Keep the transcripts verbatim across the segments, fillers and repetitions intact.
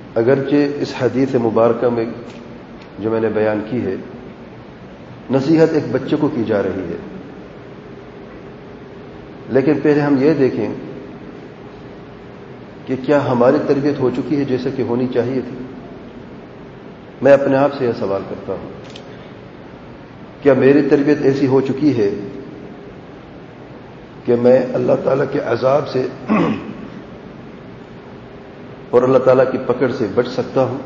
اگرچہ اس حدیث مبارکہ میں جو میں نے بیان کی ہے نصیحت ایک بچے کو کی جا رہی ہے، لیکن پہلے ہم یہ دیکھیں کہ کیا ہماری تربیت ہو چکی ہے جیسا کہ ہونی چاہیے تھی؟ میں اپنے آپ سے یہ سوال کرتا ہوں، کیا میری تربیت ایسی ہو چکی ہے کہ میں اللہ تعالیٰ کے عذاب سے اور اللہ تعالیٰ کی پکڑ سے بچ سکتا ہوں؟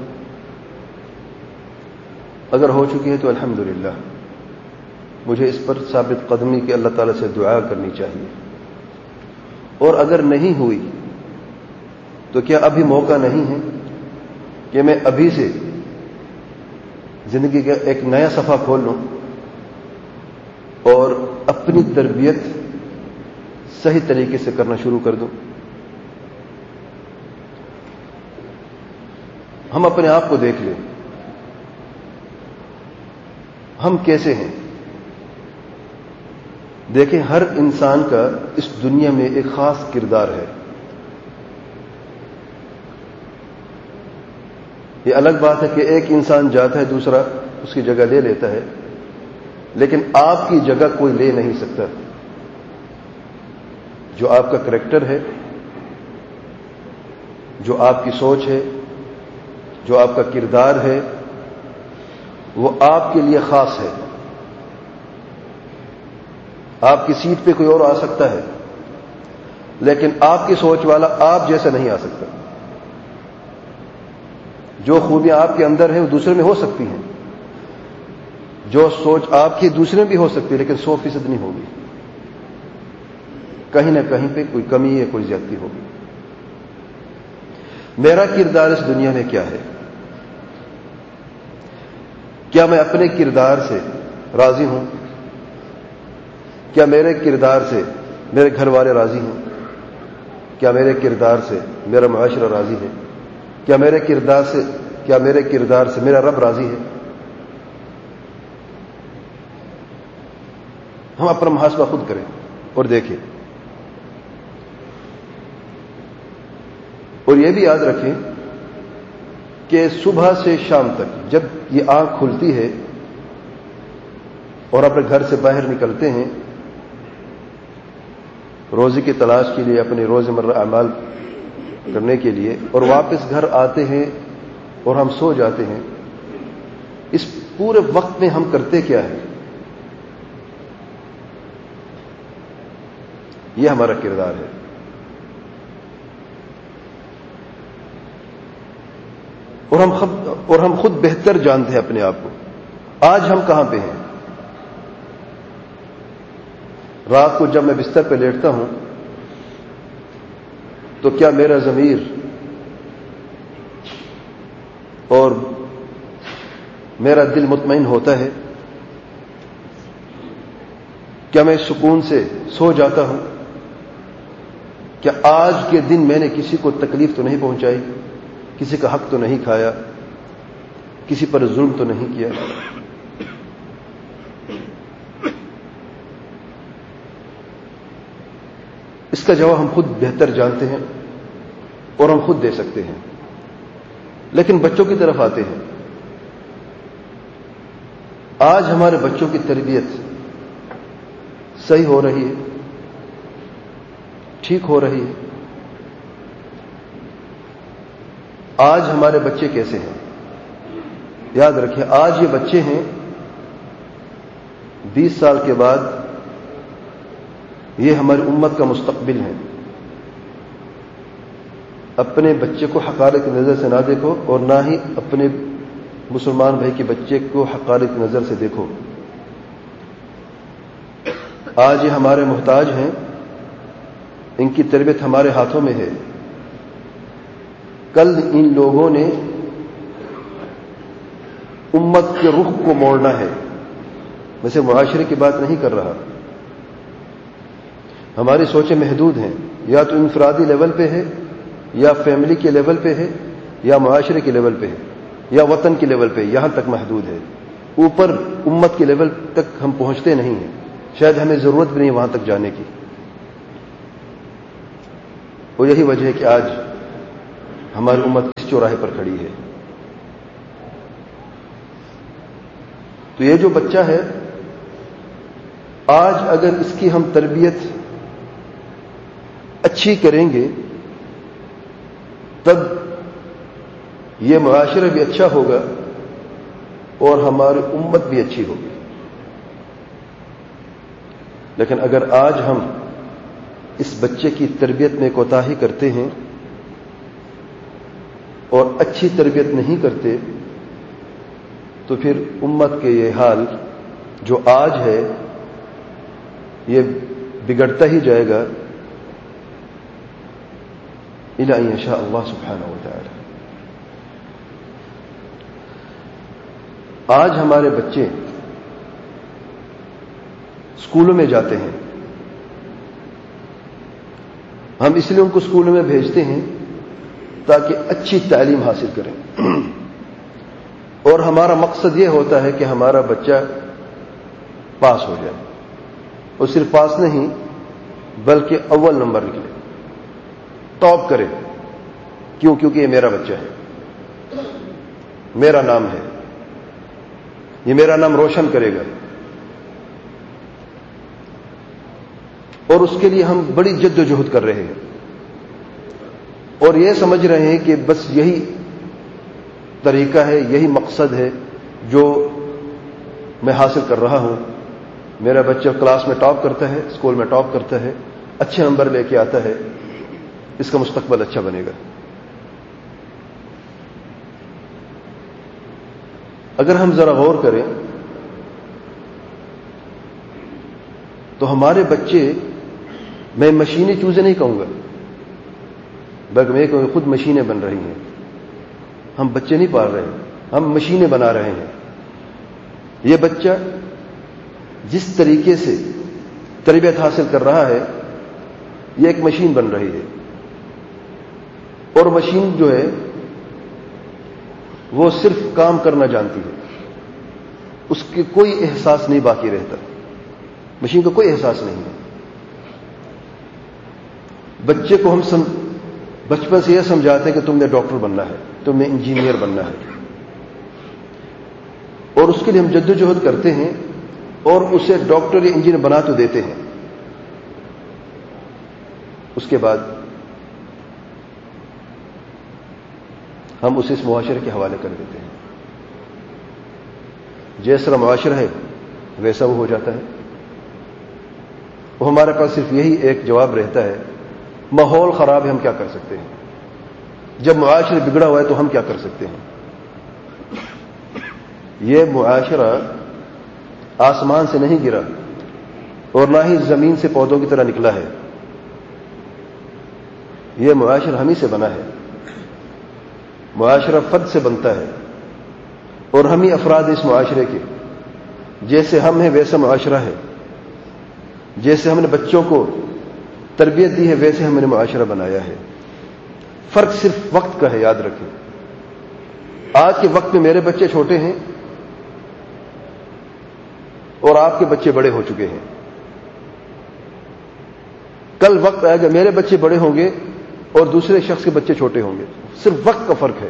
اگر ہو چکی ہے تو الحمدللہ، مجھے اس پر ثابت قدمی کہ اللہ تعالیٰ سے دعا کرنی چاہیے، اور اگر نہیں ہوئی تو کیا ابھی موقع نہیں ہے کہ میں ابھی سے زندگی کا ایک نیا صفحہ کھول لوں اور اپنی تربیت صحیح طریقے سے کرنا شروع کر دوں؟ ہم اپنے آپ کو دیکھ لیں، ہم کیسے ہیں؟ دیکھیں، ہر انسان کا اس دنیا میں ایک خاص کردار ہے۔ یہ الگ بات ہے کہ ایک انسان جاتا ہے، دوسرا اس کی جگہ لے لیتا ہے، لیکن آپ کی جگہ کوئی لے نہیں سکتا۔ جو آپ کا کریکٹر ہے، جو آپ کی سوچ ہے، جو آپ کا کردار ہے، وہ آپ کے لیے خاص ہے۔ آپ کی سیٹ پہ کوئی اور آ سکتا ہے، لیکن آپ کی سوچ والا آپ جیسا نہیں آ سکتا۔ جو خوبیاں آپ کے اندر ہیں وہ دوسرے میں ہو سکتی ہیں، جو سوچ آپ کی دوسرے میں بھی ہو سکتی ہے، لیکن سو فیصد نہیں ہوگی۔ کہیں نہ کہیں پہ کوئی کمی ہے، کوئی زیادتی ہوگی۔ میرا کردار اس دنیا میں کیا ہے؟ کیا میں اپنے کردار سے راضی ہوں؟ کیا میرے کردار سے میرے گھر والے راضی ہیں؟ کیا میرے کردار سے میرا معاشرہ راضی ہے؟ کیا میرے کردار سے کیا میرے کردار سے میرا رب راضی ہے؟ ہم اپنا محاسبہ خود کریں اور دیکھیں، اور یہ بھی یاد رکھیں کہ صبح سے شام تک جب یہ آنکھ کھلتی ہے اور اپنے گھر سے باہر نکلتے ہیں روزی کی تلاش کے لیے، اپنے روزمرہ اعمال کرنے کے لیے، اور واپس گھر آتے ہیں اور ہم سو جاتے ہیں، اس پورے وقت میں ہم کرتے کیا ہے؟ یہ ہمارا کردار ہے۔ اور ہم خود اور ہم خود بہتر جانتے ہیں اپنے آپ کو۔ آج ہم کہاں پہ ہیں؟ رات کو جب میں بستر پہ لیٹتا ہوں تو کیا میرا ضمیر اور میرا دل مطمئن ہوتا ہے؟ کیا میں سکون سے سو جاتا ہوں؟ کیا آج کے دن میں نے کسی کو تکلیف تو نہیں پہنچائی، کسی کا حق تو نہیں کھایا، کسی پر ظلم تو نہیں کیا؟ اس کا جواب ہم خود بہتر جانتے ہیں اور ہم خود دے سکتے ہیں۔ لیکن بچوں کی طرف آتے ہیں۔ آج ہمارے بچوں کی تربیت صحیح ہو رہی ہے، ٹھیک ہو رہی ہے؟ آج ہمارے بچے کیسے ہیں؟ یاد رکھیں، آج یہ بچے ہیں، بیس سال کے بعد یہ ہماری امت کا مستقبل ہے۔ اپنے بچے کو حقارت کی نظر سے نہ دیکھو، اور نہ ہی اپنے مسلمان بھائی کے بچے کو حقارت کی نظر سے دیکھو۔ آج یہ ہمارے محتاج ہیں، ان کی تربیت ہمارے ہاتھوں میں ہے۔ کل ان لوگوں نے امت کے رخ کو موڑنا ہے۔ میں صرف معاشرے کی بات نہیں کر رہا، ہماری سوچیں محدود ہیں، یا تو انفرادی لیول پہ ہے، یا فیملی کے لیول پہ ہے، یا معاشرے کے لیول پہ ہے، یا وطن کے لیول پہ، یہاں تک محدود ہے۔ اوپر امت کے لیول تک ہم پہنچتے نہیں ہیں، شاید ہمیں ضرورت بھی نہیں وہاں تک جانے کی۔ اور یہی وجہ ہے کہ آج ہماری امت کس چوراہے پر کھڑی ہے. تو یہ جو بچہ ہے، آج اگر اس کی ہم تربیت اچھی کریں گے تب یہ معاشرہ بھی اچھا ہوگا اور ہماری امت بھی اچھی ہوگی. لیکن اگر آج ہم اس بچے کی تربیت میں کوتاہی کرتے ہیں اور اچھی تربیت نہیں کرتے تو پھر امت کے یہ حال جو آج ہے یہ بگڑتا ہی جائے گا الی ان یشاء اللہ سبحانہ و تعالی. آج ہمارے بچے اسکولوں میں جاتے ہیں. ہم اس لیے ان کو اسکولوں میں بھیجتے ہیں تاکہ اچھی تعلیم حاصل کریں، اور ہمارا مقصد یہ ہوتا ہے کہ ہمارا بچہ پاس ہو جائے، اور صرف پاس نہیں بلکہ اول نمبر نکلے، ٹاپ کرے. کیوں؟ کیونکہ یہ میرا بچہ ہے، میرا نام ہے، یہ میرا نام روشن کرے گا. اور اس کے لیے ہم بڑی جد و جہد کر رہے ہیں اور یہ سمجھ رہے ہیں کہ بس یہی طریقہ ہے، یہی مقصد ہے جو میں حاصل کر رہا ہوں. میرا بچہ کلاس میں ٹاپ کرتا ہے، اسکول میں ٹاپ کرتا ہے، اچھے نمبر لے کے آتا ہے، اس کا مستقبل اچھا بنے گا. اگر ہم ذرا غور کریں تو ہمارے بچے، میں مشینیں چوزیں نہیں کہوں گا بلکہ میں کہوں خود مشینیں بن رہی ہیں. ہم بچے نہیں پال رہے ہیں، ہم مشینیں بنا رہے ہیں. یہ بچہ جس طریقے سے تربیت حاصل کر رہا ہے یہ ایک مشین بن رہی ہے، اور مشین جو ہے وہ صرف کام کرنا جانتی ہے، اس کے کوئی احساس نہیں باقی رہتا. مشین کا کوئی احساس نہیں ہے. بچے کو ہم سم... بچپن سے یہ سمجھاتے ہیں کہ تم نے ڈاکٹر بننا ہے، تم نے انجینئر بننا ہے، اور اس کے لیے ہم جدوجہد کرتے ہیں اور اسے ڈاکٹر یا انجینئر بنا تو دیتے ہیں. اس کے بعد ہم اسے اس معاشرے کے حوالے کر دیتے ہیں. جیسا معاشرہ ہے ویسا وہ ہو جاتا ہے. وہ ہمارے پاس صرف یہی ایک جواب رہتا ہے، ماحول خراب ہے، ہم کیا کر سکتے ہیں؟ جب معاشرہ بگڑا ہوا ہے تو ہم کیا کر سکتے ہیں؟ یہ معاشرہ آسمان سے نہیں گرا اور نہ ہی زمین سے پودوں کی طرح نکلا ہے. یہ معاشرہ ہم ہی سے بنا ہے. معاشرہ فرد سے بنتا ہے اور ہم ہی افراد اس معاشرے کے. جیسے ہم ہیں ویسا معاشرہ ہے، جیسے ہم نے بچوں کو تربیت دی ہے ویسے ہم نے معاشرہ بنایا ہے. فرق صرف وقت کا ہے، یاد رکھیں. آج کے وقت میں میرے بچے چھوٹے ہیں اور آپ کے بچے بڑے ہو چکے ہیں. کل وقت آئے گا میرے بچے بڑے ہوں گے اور دوسرے شخص کے بچے چھوٹے ہوں گے. صرف وقت کا فرق ہے.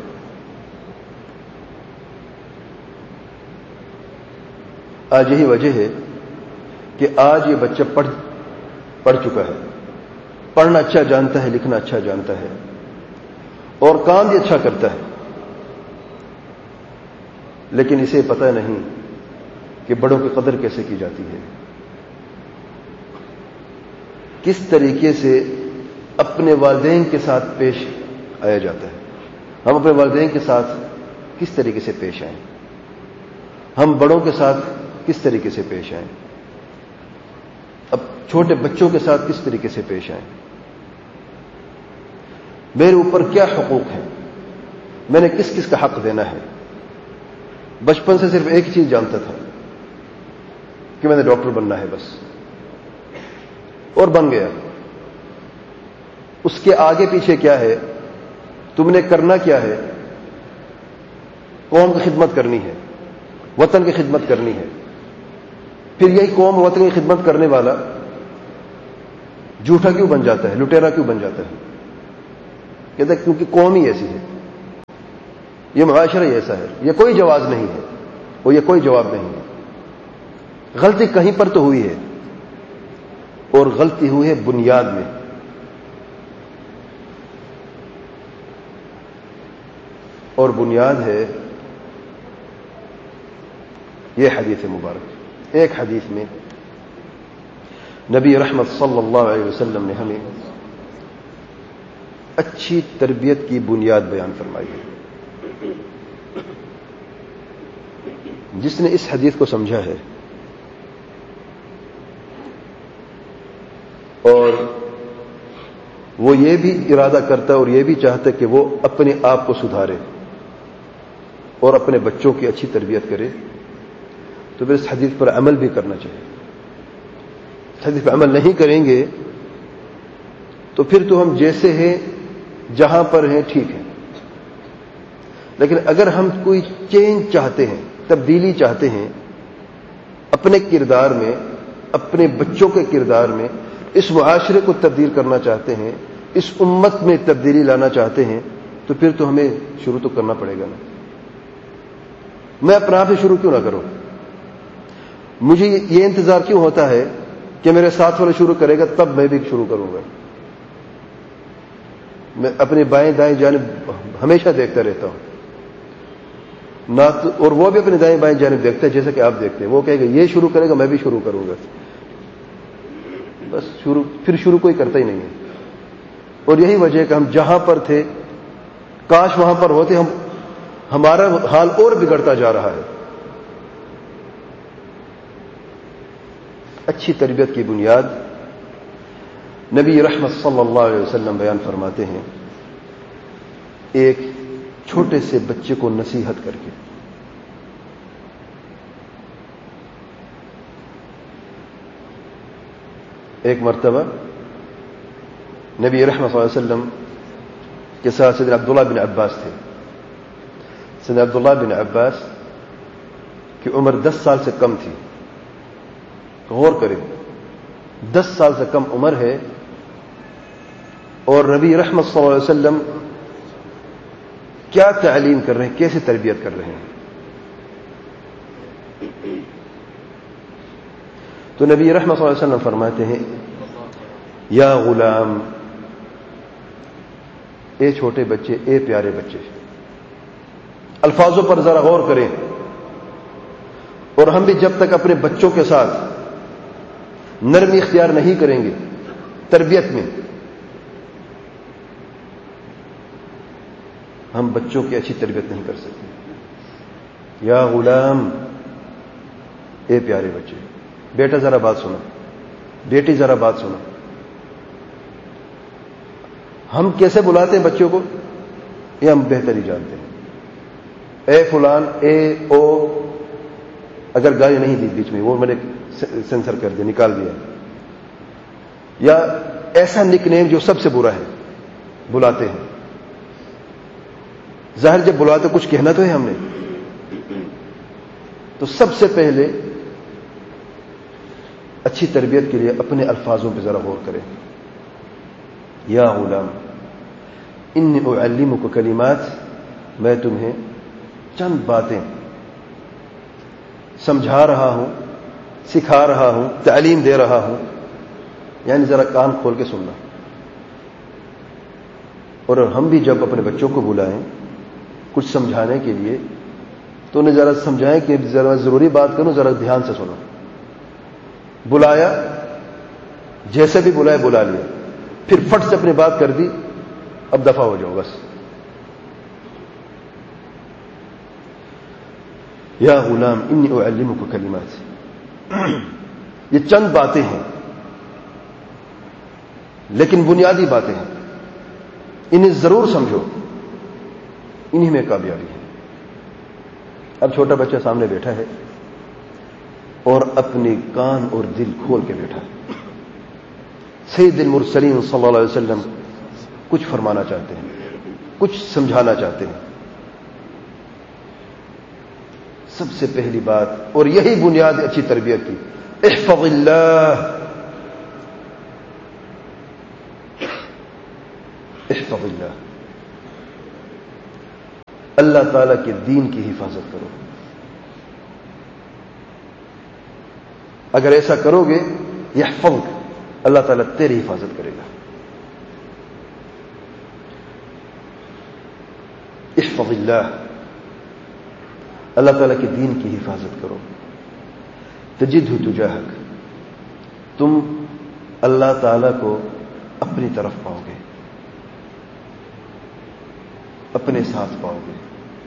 آج یہی وجہ ہے کہ آج یہ بچہ پڑھ پڑھ چکا ہے، پڑھنا اچھا جانتا ہے، لکھنا اچھا جانتا ہے اور کام بھی اچھا کرتا ہے، لیکن اسے پتہ نہیں کہ بڑوں کی قدر کیسے کی جاتی ہے، کس طریقے سے اپنے والدین کے ساتھ پیش آیا جاتا ہے. ہم اپنے والدین کے ساتھ کس طریقے سے پیش آئیں، ہم بڑوں کے ساتھ کس طریقے سے پیش آئیں، اب چھوٹے بچوں کے ساتھ کس طریقے سے پیش آئیں. میرے اوپر کیا حقوق ہیں، میں نے کس کس کا حق دینا ہے. بچپن سے صرف ایک چیز جانتا تھا کہ میں نے ڈاکٹر بننا ہے بس، اور بن گیا. اس کے آگے پیچھے کیا ہے، تم نے کرنا کیا ہے؟ قوم کی خدمت کرنی ہے، وطن کی خدمت کرنی ہے. پھر یہی قوم وطن کی خدمت کرنے والا جھوٹا کیوں بن جاتا ہے، لٹیرا کیوں بن جاتا ہے؟ کہتا ہے کیونکہ قوم ہی ایسی ہے. یہ معاشرہ ہی ایسا ہے، یہ کوئی جواز نہیں ہے اور یہ کوئی جواب نہیں ہے۔ غلطی کہیں پر تو ہوئی ہے، اور غلطی ہوئی ہے بنیاد میں۔ اور بنیاد ہے یہ حدیث مبارک۔ ایک حدیث میں نبی رحمت صلی اللہ علیہ وسلم نے ہمیں اچھی تربیت کی بنیاد بیان فرمائی ہے۔ جس نے اس حدیث کو سمجھا ہے اور وہ یہ بھی ارادہ کرتا ہے اور یہ بھی چاہتا ہے کہ وہ اپنے آپ کو سدھارے اور اپنے بچوں کی اچھی تربیت کرے، تو پھر اس حدیث پر عمل بھی کرنا چاہیے۔ اس حدیث پر عمل نہیں کریں گے تو پھر تو ہم جیسے ہیں جہاں پر ہیں ٹھیک ہے، لیکن اگر ہم کوئی چینج چاہتے ہیں، تبدیلی چاہتے ہیں اپنے کردار میں، اپنے بچوں کے کردار میں، اس معاشرے کو تبدیل کرنا چاہتے ہیں، اس امت میں تبدیلی لانا چاہتے ہیں، تو پھر تو ہمیں شروع تو کرنا پڑے گا نا۔ میں اپنے آپ سے شروع کیوں نہ کروں؟ مجھے یہ انتظار کیوں ہوتا ہے کہ میرے ساتھ والا شروع کرے گا تب میں بھی شروع کروں گا؟ میں اپنے بائیں دائیں جانب ہمیشہ دیکھتا رہتا ہوں نہ تو، اور وہ بھی اپنے دائیں بائیں جانب دیکھتا ہے جیسا کہ آپ دیکھتے ہیں۔ وہ کہے گا یہ شروع کرے گا میں بھی شروع کروں گا، بس شروع پھر شروع کوئی کرتا ہی نہیں ہے۔ اور یہی وجہ ہے کہ ہم جہاں پر تھے کاش وہاں پر ہوتے، ہم ہمارا حال اور بگڑتا جا رہا ہے۔ اچھی تربیت کی بنیاد نبی رحمت صلی اللہ علیہ وسلم بیان فرماتے ہیں، ایک چھوٹے سے بچے کو نصیحت کر کے۔ ایک مرتبہ نبی رحمت صلی اللہ علیہ وسلم کے ساتھ سیدنا عبداللہ بن عباس تھے۔ سیدنا عبداللہ بن عباس کی عمر دس سال سے کم تھی۔ غور کریں، دس سال سے کم عمر ہے اور نبی رحمت صلی اللہ علیہ وسلم کیا تعلیم کر رہے ہیں، کیسے تربیت کر رہے ہیں۔ تو نبی رحمت صلی اللہ علیہ وسلم فرماتے ہیں، یا غلام، اے چھوٹے بچے، اے پیارے بچے۔ الفاظوں پر ذرا غور کریں، اور ہم بھی جب تک اپنے بچوں کے ساتھ نرمی اختیار نہیں کریں گے تربیت میں، ہم بچوں کی اچھی تربیت نہیں کر سکتے۔ یا غلام، اے پیارے بچے۔ بیٹا ذرا بات سنو، بیٹی ذرا بات سنو۔ ہم کیسے بلاتے ہیں بچوں کو یہ ہم بہتر ہی جانتے ہیں۔ اے فلان، اے او، اگر گالی نہیں دی بیچ میں، وہ میں نے سینسر کر دیا، نکال دیا۔ یا ایسا نک نیم جو سب سے برا ہے بلاتے ہیں۔ ظاہر جب بلاتے کچھ کہنا تو ہے ہم نے، تو سب سے پہلے اچھی تربیت کے لیے اپنے الفاظوں پہ ذرا غور کریں۔ یا غلام انی اعلمک کلمات، میں تمہیں چند باتیں سمجھا رہا ہوں، سکھا رہا ہوں، تعلیم دے رہا ہوں، یعنی ذرا کان کھول کے سننا۔ اور ہم بھی جب اپنے بچوں کو بلائیں کچھ سمجھانے کے لیے تو انہیں ذرا سمجھائیں کہ ذرا ضروری بات کروں، ذرا دھیان سے سنو۔ بلایا، جیسے بھی بلائے بلا لیا، پھر فٹ سے اپنی بات کر دی، اب دفع ہو جاؤ بس۔ یا غلام انی اعلمک کلمات، یہ چند باتیں ہیں لیکن بنیادی باتیں ہیں، انہیں ضرور سمجھو، انہی میں کامیابی ہے۔ اب چھوٹا بچہ سامنے بیٹھا ہے اور اپنے کان اور دل کھول کے بیٹھا ہے۔ سید المرسلین صلی اللہ علیہ وسلم کچھ فرمانا چاہتے ہیں، کچھ سمجھانا چاہتے ہیں۔ سب سے پہلی بات، اور یہی بنیاد اچھی تربیت کی، احفظ اللہ، احفظ اللہ۔ اللہ تعالیٰ کے دین کی حفاظت کرو. اگر ایسا کرو گے یحفظک، اللہ تعالیٰ تیری حفاظت کرے گا. احفظ اللہ، اللہ تعالیٰ کے دین کی حفاظت کرو. تجدہ تجاہک، تم اللہ تعالیٰ کو اپنی طرف پاؤ گے، اپنے ساتھ پاؤ گے.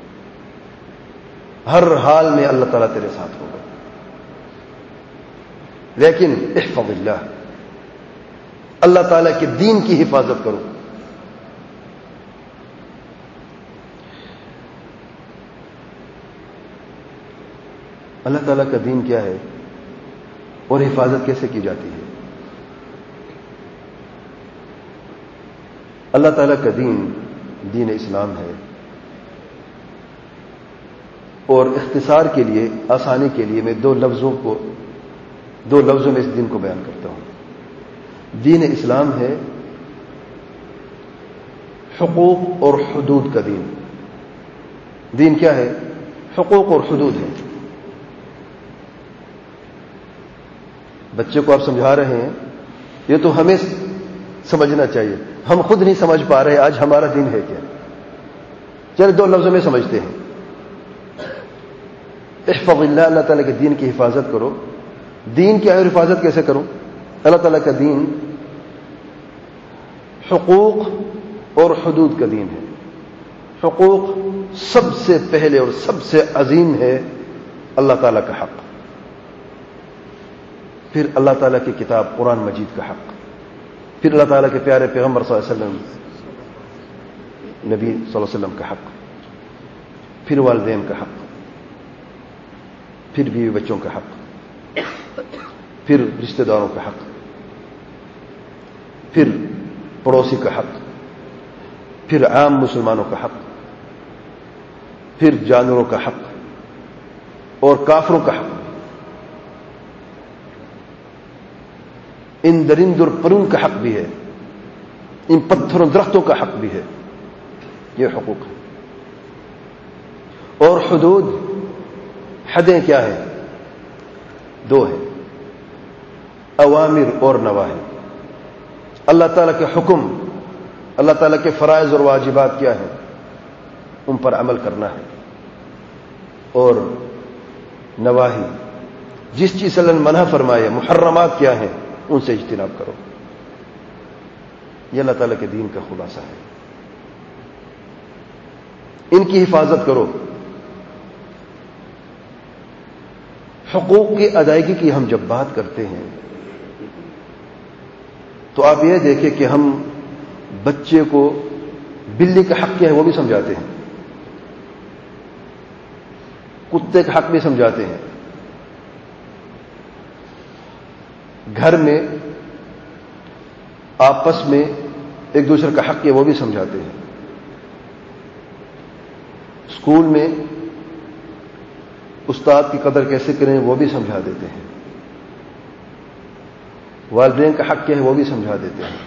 ہر حال میں اللہ تعالیٰ تیرے ساتھ ہوگا. لیکن احفظ اللہ، اللہ تعالیٰ کے دین کی حفاظت کرو. اللہ تعالیٰ کا دین کیا ہے اور حفاظت کیسے کی جاتی ہے؟ اللہ تعالیٰ کا دین دین اسلام ہے، اور اختصار کے لیے، آسانی کے لیے میں دو لفظوں کو دو لفظوں میں اس دین کو بیان کرتا ہوں. دین اسلام ہے حقوق اور حدود کا دین. دین کیا ہے؟ حقوق اور حدود ہے. بچے کو آپ سمجھا رہے ہیں، یہ تو ہمیں سمجھنا چاہیے، ہم خود نہیں سمجھ پا رہے آج ہمارا دین ہے کیا. چلے دو لفظوں میں سمجھتے ہیں. احفظ اللہ، اللہ تعالیٰ کے دین کی حفاظت کرو. دین کی حفاظت کیسے کروں؟ اللہ تعالیٰ کا دین حقوق اور حدود کا دین ہے. حقوق سب سے پہلے اور سب سے عظیم ہے اللہ تعالیٰ کا حق، پھر اللہ تعالیٰ کی کتاب قرآن مجید کا حق، پھر اللہ تعالیٰ کے پیارے پیغمبر صلی اللہ علیہ وسلم نبی صلی اللہ علیہ وسلم کا حق، پھر والدین کا حق، پھر بیوی بچوں کا حق، پھر رشتہ داروں کا حق، پھر پڑوسی کا حق، پھر عام مسلمانوں کا حق، پھر جانوروں کا حق اور کافروں کا حق، ان درند اور پرند کا حق بھی ہے، ان پتھروں درختوں کا حق بھی ہے. یہ حقوق ہے. اور حدود، حدیں کیا ہیں؟ دو ہیں، اوامر اور نواہی. اللہ تعالیٰ کے حکم، اللہ تعالیٰ کے فرائض اور واجبات کیا ہیں؟ ان پر عمل کرنا ہے. اور نواہی، جس چیز سے اللہ نے منع فرمایا، محرمات کیا ہیں، ان سے اجتناب کرو. یہ اللہ تعالیٰ کے دین کا خلاصہ ہے. ان کی حفاظت کرو. حقوق کی ادائیگی کی ہم جب بات کرتے ہیں تو آپ یہ دیکھیں کہ ہم بچے کو بلی کا حق کیا ہے وہ بھی سمجھاتے ہیں، کتے کا حق بھی سمجھاتے ہیں، گھر میں آپس میں ایک دوسرے کا حق ہے وہ بھی سمجھاتے ہیں، اسکول میں استاد کی قدر کیسے کریں وہ بھی سمجھا دیتے ہیں، والدین کا حق کیا ہے وہ بھی سمجھا دیتے ہیں.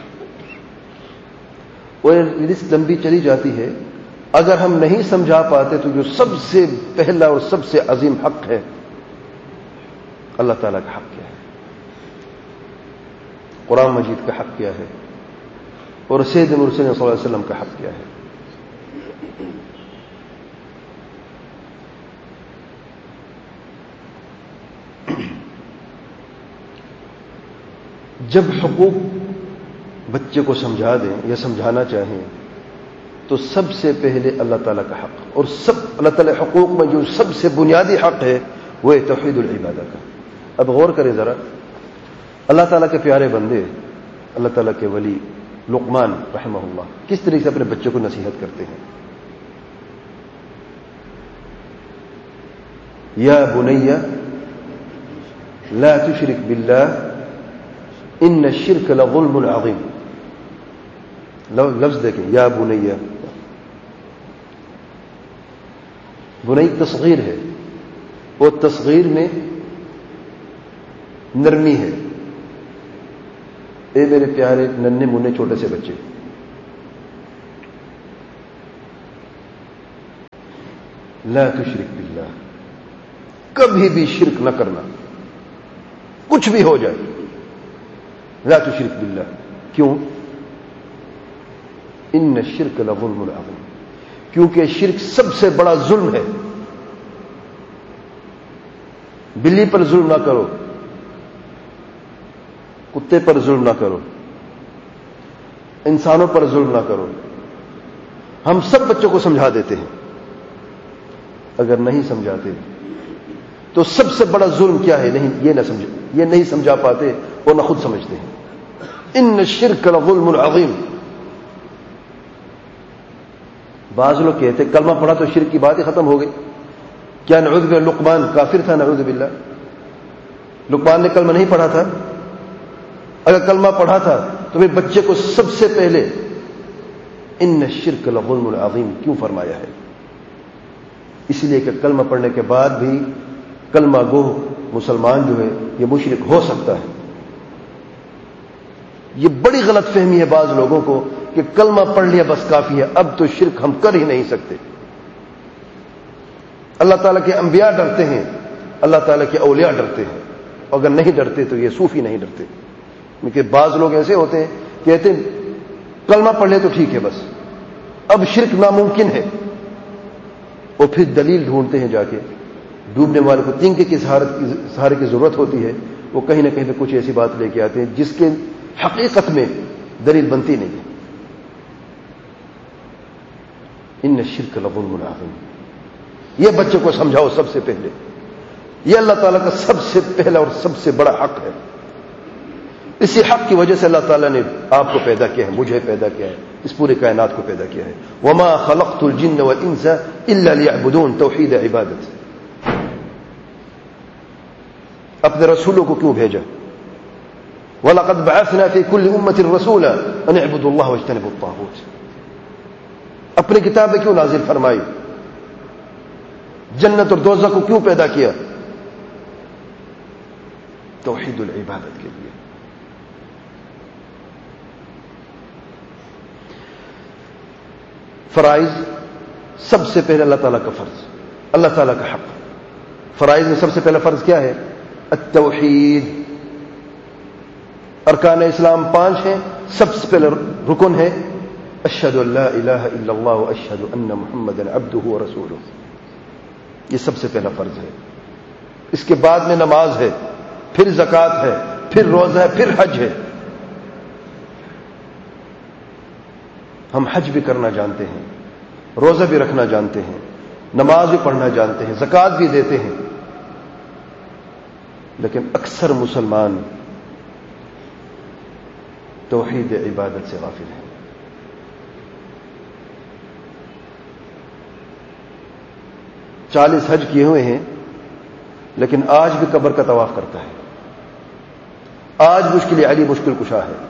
اور لسٹ لمبی چلی جاتی ہے. اگر ہم نہیں سمجھا پاتے تو جو سب سے پہلا اور سب سے عظیم حق ہے اللہ تعالیٰ کا حق کیا ہے، قرآن مجید کا حق کیا ہے، اور سید مرسل صلی اللہ علیہ وسلم کا حق کیا ہے. جب حقوق بچے کو سمجھا دیں یا سمجھانا چاہیں تو سب سے پہلے اللہ تعالیٰ کا حق، اور سب اللہ تعالیٰ حقوق میں جو سب سے بنیادی حق ہے وہ ہے توحید العبادہ کا. اب غور کریں ذرا، اللہ تعالیٰ کے پیارے بندے، اللہ تعالیٰ کے ولی لقمان رحمہ اللہ کس طریقے سے اپنے بچوں کو نصیحت کرتے ہیں. یا بنی لا تشرک باللہ ان الشرک لظلم عظیم. لفظ دیکھیں، یا بنیا. بنی تصغیر ہے، وہ تصغیر میں نرمی ہے. اے میرے پیارے ننھے منھے چھوٹے سے بچے، لا تشرک باللہ، کبھی بھی شرک نہ کرنا، کچھ بھی ہو جائے، لا تشرک باللہ. کیوں؟ ان الشرک لظلم عظیم، کیونکہ شرک سب سے بڑا ظلم ہے. بلی پر ظلم نہ کرو، کتے پر ظلم نہ کرو، انسانوں پر ظلم نہ کرو. ہم سب بچوں کو سمجھا دیتے ہیں، اگر نہیں سمجھاتے تو سب سے بڑا ظلم کیا ہے نہیں یہ نہ سمجھ یہ نہیں سمجھا پاتے اور نہ خود سمجھتے ہیں. ان الشرک لظلم عظیم. بعض لوگ کہتے کلمہ پڑھا تو شرک کی بات ہی ختم ہو گئی. کیا نعوذ باللہ لقمان کافر تھا؟ نعوذ باللہ، لقمان نے کلمہ نہیں پڑھا تھا؟ اگر کلمہ پڑھا تھا تو پھر بچے کو سب سے پہلے ان الشرک لظلم عظیم کیوں فرمایا ہے؟ اس لیے کہ کلمہ پڑھنے کے بعد بھی کلمہ گو مسلمان جو ہے یہ مشرک ہو سکتا ہے. یہ بڑی غلط فہمی ہے بعض لوگوں کو کہ کلمہ پڑھ لیا بس کافی ہے، اب تو شرک ہم کر ہی نہیں سکتے. اللہ تعالیٰ کے انبیاء ڈرتے ہیں، اللہ تعالیٰ کے اولیاء ڈرتے ہیں، اگر نہیں ڈرتے تو یہ صوفی نہیں ڈرتے. کیونکہ بعض لوگ ایسے ہوتے ہیں کہتے ہیں کلمہ پڑھ لے تو ٹھیک ہے، بس اب شرک ناممکن ہے، اور پھر دلیل ڈھونڈتے ہیں جا کے. ڈوبنے والے کو تنکے کی سہارے کی ضرورت ہوتی ہے، وہ کہیں نہ کہیں پہ کچھ ایسی بات لے کے آتے ہیں جس کے حقیقت میں دلیل بنتی نہیں ہے. ان الشرک لظلم عظیم، یہ بچوں کو سمجھاؤ سب سے پہلے. یہ اللہ تعالیٰ کا سب سے پہلا اور سب سے بڑا حق ہے. اسی حق کی وجہ سے اللہ تعالیٰ نے آپ کو پیدا کیا ہے، مجھے پیدا کیا ہے، اس پورے کائنات کو پیدا کیا ہے. وما خلقت الجن والانس الا ليعبدون، توحید عبادت. اپنے رسولوں کو کیوں بھیجا؟ وَلَقَدْ بَعَثْنَا فِي كُلِّ أُمَّةٍ رَسُولًا أَنِ اعْبُدُوا اللَّهَ وَاجْتَنِبُوا الطَّاغُوتَ. اپنی کتاب میں کیوں نازل فرمائی؟ جنت اور دوزخ کو کیوں پیدا کیا؟ توحید العبادت کے لیے. فرائض سب سے پہلے اللہ تعالیٰ کا فرض، اللہ تعالیٰ کا حق. فرائض میں سب سے پہلا فرض کیا ہے؟ التوحید. ارکان اسلام پانچ ہیں، سب سے پہلے رکن ہے اشہد ان لا الہ الا اللہ واشہد ان محمدا عبدہ ورسولہ. یہ سب سے پہلا فرض ہے. اس کے بعد میں نماز ہے، پھر زکوٰۃ ہے، پھر روزہ ہے، پھر حج ہے. ہم حج بھی کرنا جانتے ہیں، روزہ بھی رکھنا جانتے ہیں، نماز بھی پڑھنا جانتے ہیں، زکوٰۃ بھی دیتے ہیں، لیکن اکثر مسلمان توحید عبادت سے غافل ہیں. چالیس حج کیے ہوئے ہیں لیکن آج بھی قبر کا طواف کرتا ہے. آج بھی اس کے لیے علی مشکل کشا ہے.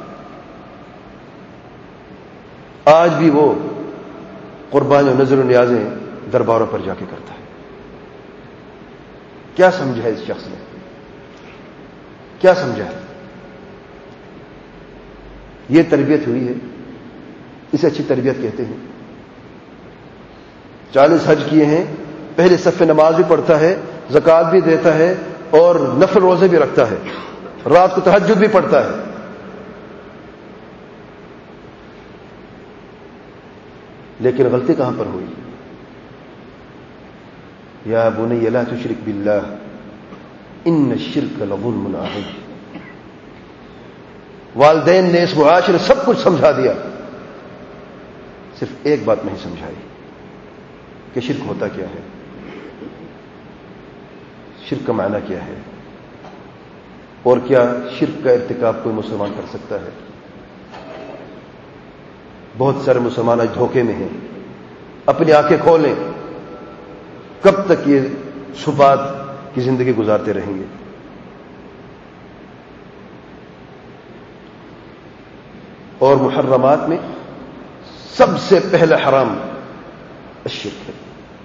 آج بھی وہ قربانی و نذر و نیازیں درباروں پر جا کے کرتا ہے. کیا سمجھا ہے اس شخص نے؟ کیا سمجھا ہے؟ یہ تربیت ہوئی ہے، اسے اچھی تربیت کہتے ہیں. چالیس حج کیے ہیں، پہلے صف نماز بھی پڑھتا ہے، زکوٰۃ بھی دیتا ہے اور نفل روزے بھی رکھتا ہے، رات کو تہجد بھی پڑھتا ہے. لیکن غلطی کہاں پر ہوئی؟ یا بنی لا تشرک باللہ ان الشرک لظلم عظیم. والدین نے اس معاشرے سب کچھ سمجھا دیا، صرف ایک بات نہیں سمجھائی کہ شرک ہوتا کیا ہے، شرک کا معنی کیا ہے، اور کیا شرک کا ارتکاب کوئی مسلمان کر سکتا ہے. بہت سارے مسلمان آج دھوکے میں ہیں. اپنی آنکھیں کھولیں، کب تک یہ شبہات کی زندگی گزارتے رہیں گے؟ اور محرمات میں سب سے پہلا حرام الشرک ہے.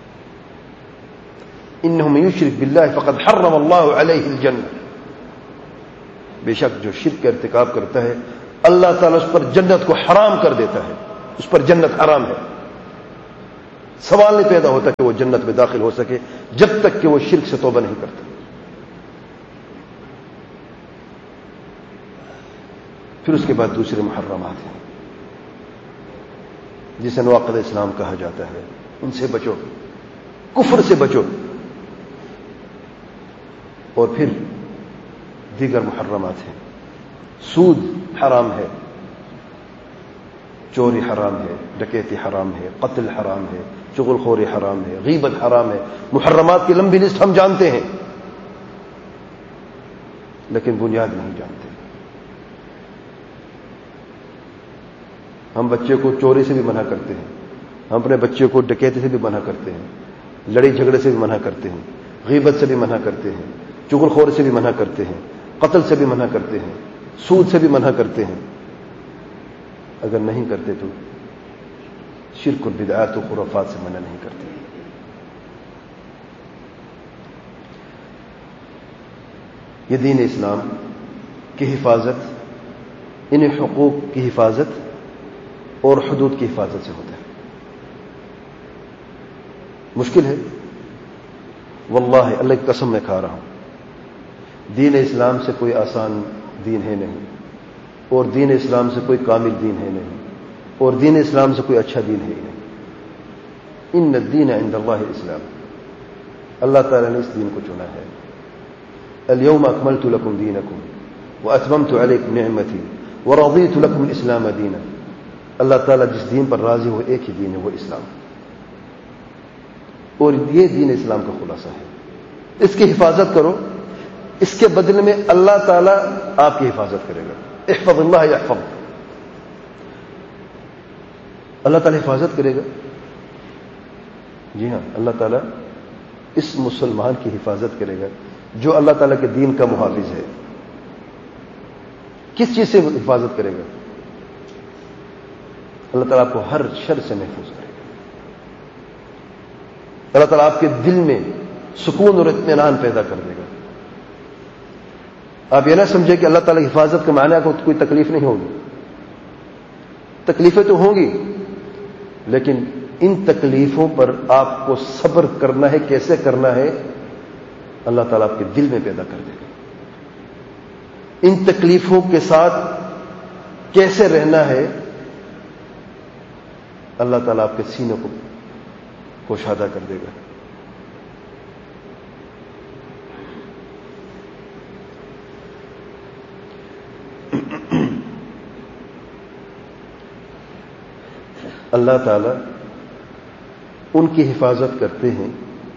انه من يشرك بالله فقد حرم الله عليه الجنہ. بے شک جو شرک کا ارتکاب کرتا ہے اللہ تعالیٰ اس پر جنت کو حرام کر دیتا ہے، اس پر جنت حرام ہے. سوال نہیں پیدا ہوتا کہ وہ جنت میں داخل ہو سکے جب تک کہ وہ شرک سے توبہ نہیں کرتا. پھر اس کے بعد دوسرے محرمات ہیں جسے نواقض اسلام کہا جاتا ہے، ان سے بچو، کفر سے بچو. اور پھر دیگر محرمات ہیں. سود حرام ہے، چوری حرام ہے، ڈکیتی حرام ہے، قتل حرام ہے، چغل خوری حرام ہے، غیبت حرام ہے. محرمات کی لمبی لسٹ ہم جانتے ہیں لیکن بنیاد نہیں جانتے. ہم بچے کو چوری سے بھی منع کرتے ہیں، ہم اپنے بچے کو ڈکیتی سے بھی منع کرتے ہیں، لڑائی جھگڑے سے بھی منع کرتے ہیں، غیبت سے بھی منع کرتے ہیں، چغل خور سے بھی منع کرتے ہیں، قتل سے بھی منع کرتے ہیں، سود سے بھی منع کرتے ہیں. اگر نہیں کرتے تو شرک اور بدعات و خرافات سے منع نہیں کرتے. یہ دین اسلام کی حفاظت ان حقوق کی حفاظت اور حدود کی حفاظت سے ہوتا ہے. مشکل ہے واللہ، اللہ کی قسم میں کھا رہا ہوں، دین اسلام سے کوئی آسان دین ہے نہیں، اور دین اسلام سے کوئی کامل دین ہے نہیں، اور دین اسلام سے کوئی اچھا دین ہے ہی نہیں. ان الدین عند اللہ اسلام، اللہ تعالیٰ نے اس دین کو چنا ہے. الیوم اکملت لکم دینکم واتممت علیکم نعمتی ورضیت لکم الاسلام دینا. اللہ تعالیٰ جس دین پر راضی ہو ایک ہی دین ہے، وہ اسلام. اور یہ دین اسلام کا خلاصہ ہے. اس کی حفاظت کرو، اس کے بدلے میں اللہ تعالیٰ آپ کی حفاظت کرے گا. احفظ اللہ یحفظ، اللہ تعالیٰ حفاظت کرے گا. جی ہاں، اللہ تعالیٰ اس مسلمان کی حفاظت کرے گا جو اللہ تعالیٰ کے دین کا محافظ ہے. کس چیز سے حفاظت کرے گا؟ اللہ تعالیٰ آپ کو ہر شر سے محفوظ کرے گا. اللہ تعالیٰ آپ کے دل میں سکون اور اطمینان پیدا کر دے گا. آپ یہ نہ سمجھے کہ اللہ تعالیٰ کی حفاظت کا معنی کو کوئی تکلیف نہیں ہوگی. تکلیفیں تو ہوں گی، لیکن ان تکلیفوں پر آپ کو صبر کرنا ہے. کیسے کرنا ہے؟ اللہ تعالیٰ آپ کے دل میں پیدا کر دے گا. ان تکلیفوں کے ساتھ کیسے رہنا ہے، اللہ تعالیٰ آپ کے سینوں کو کوشادہ کر دے گا. اللہ تعالیٰ ان کی حفاظت کرتے ہیں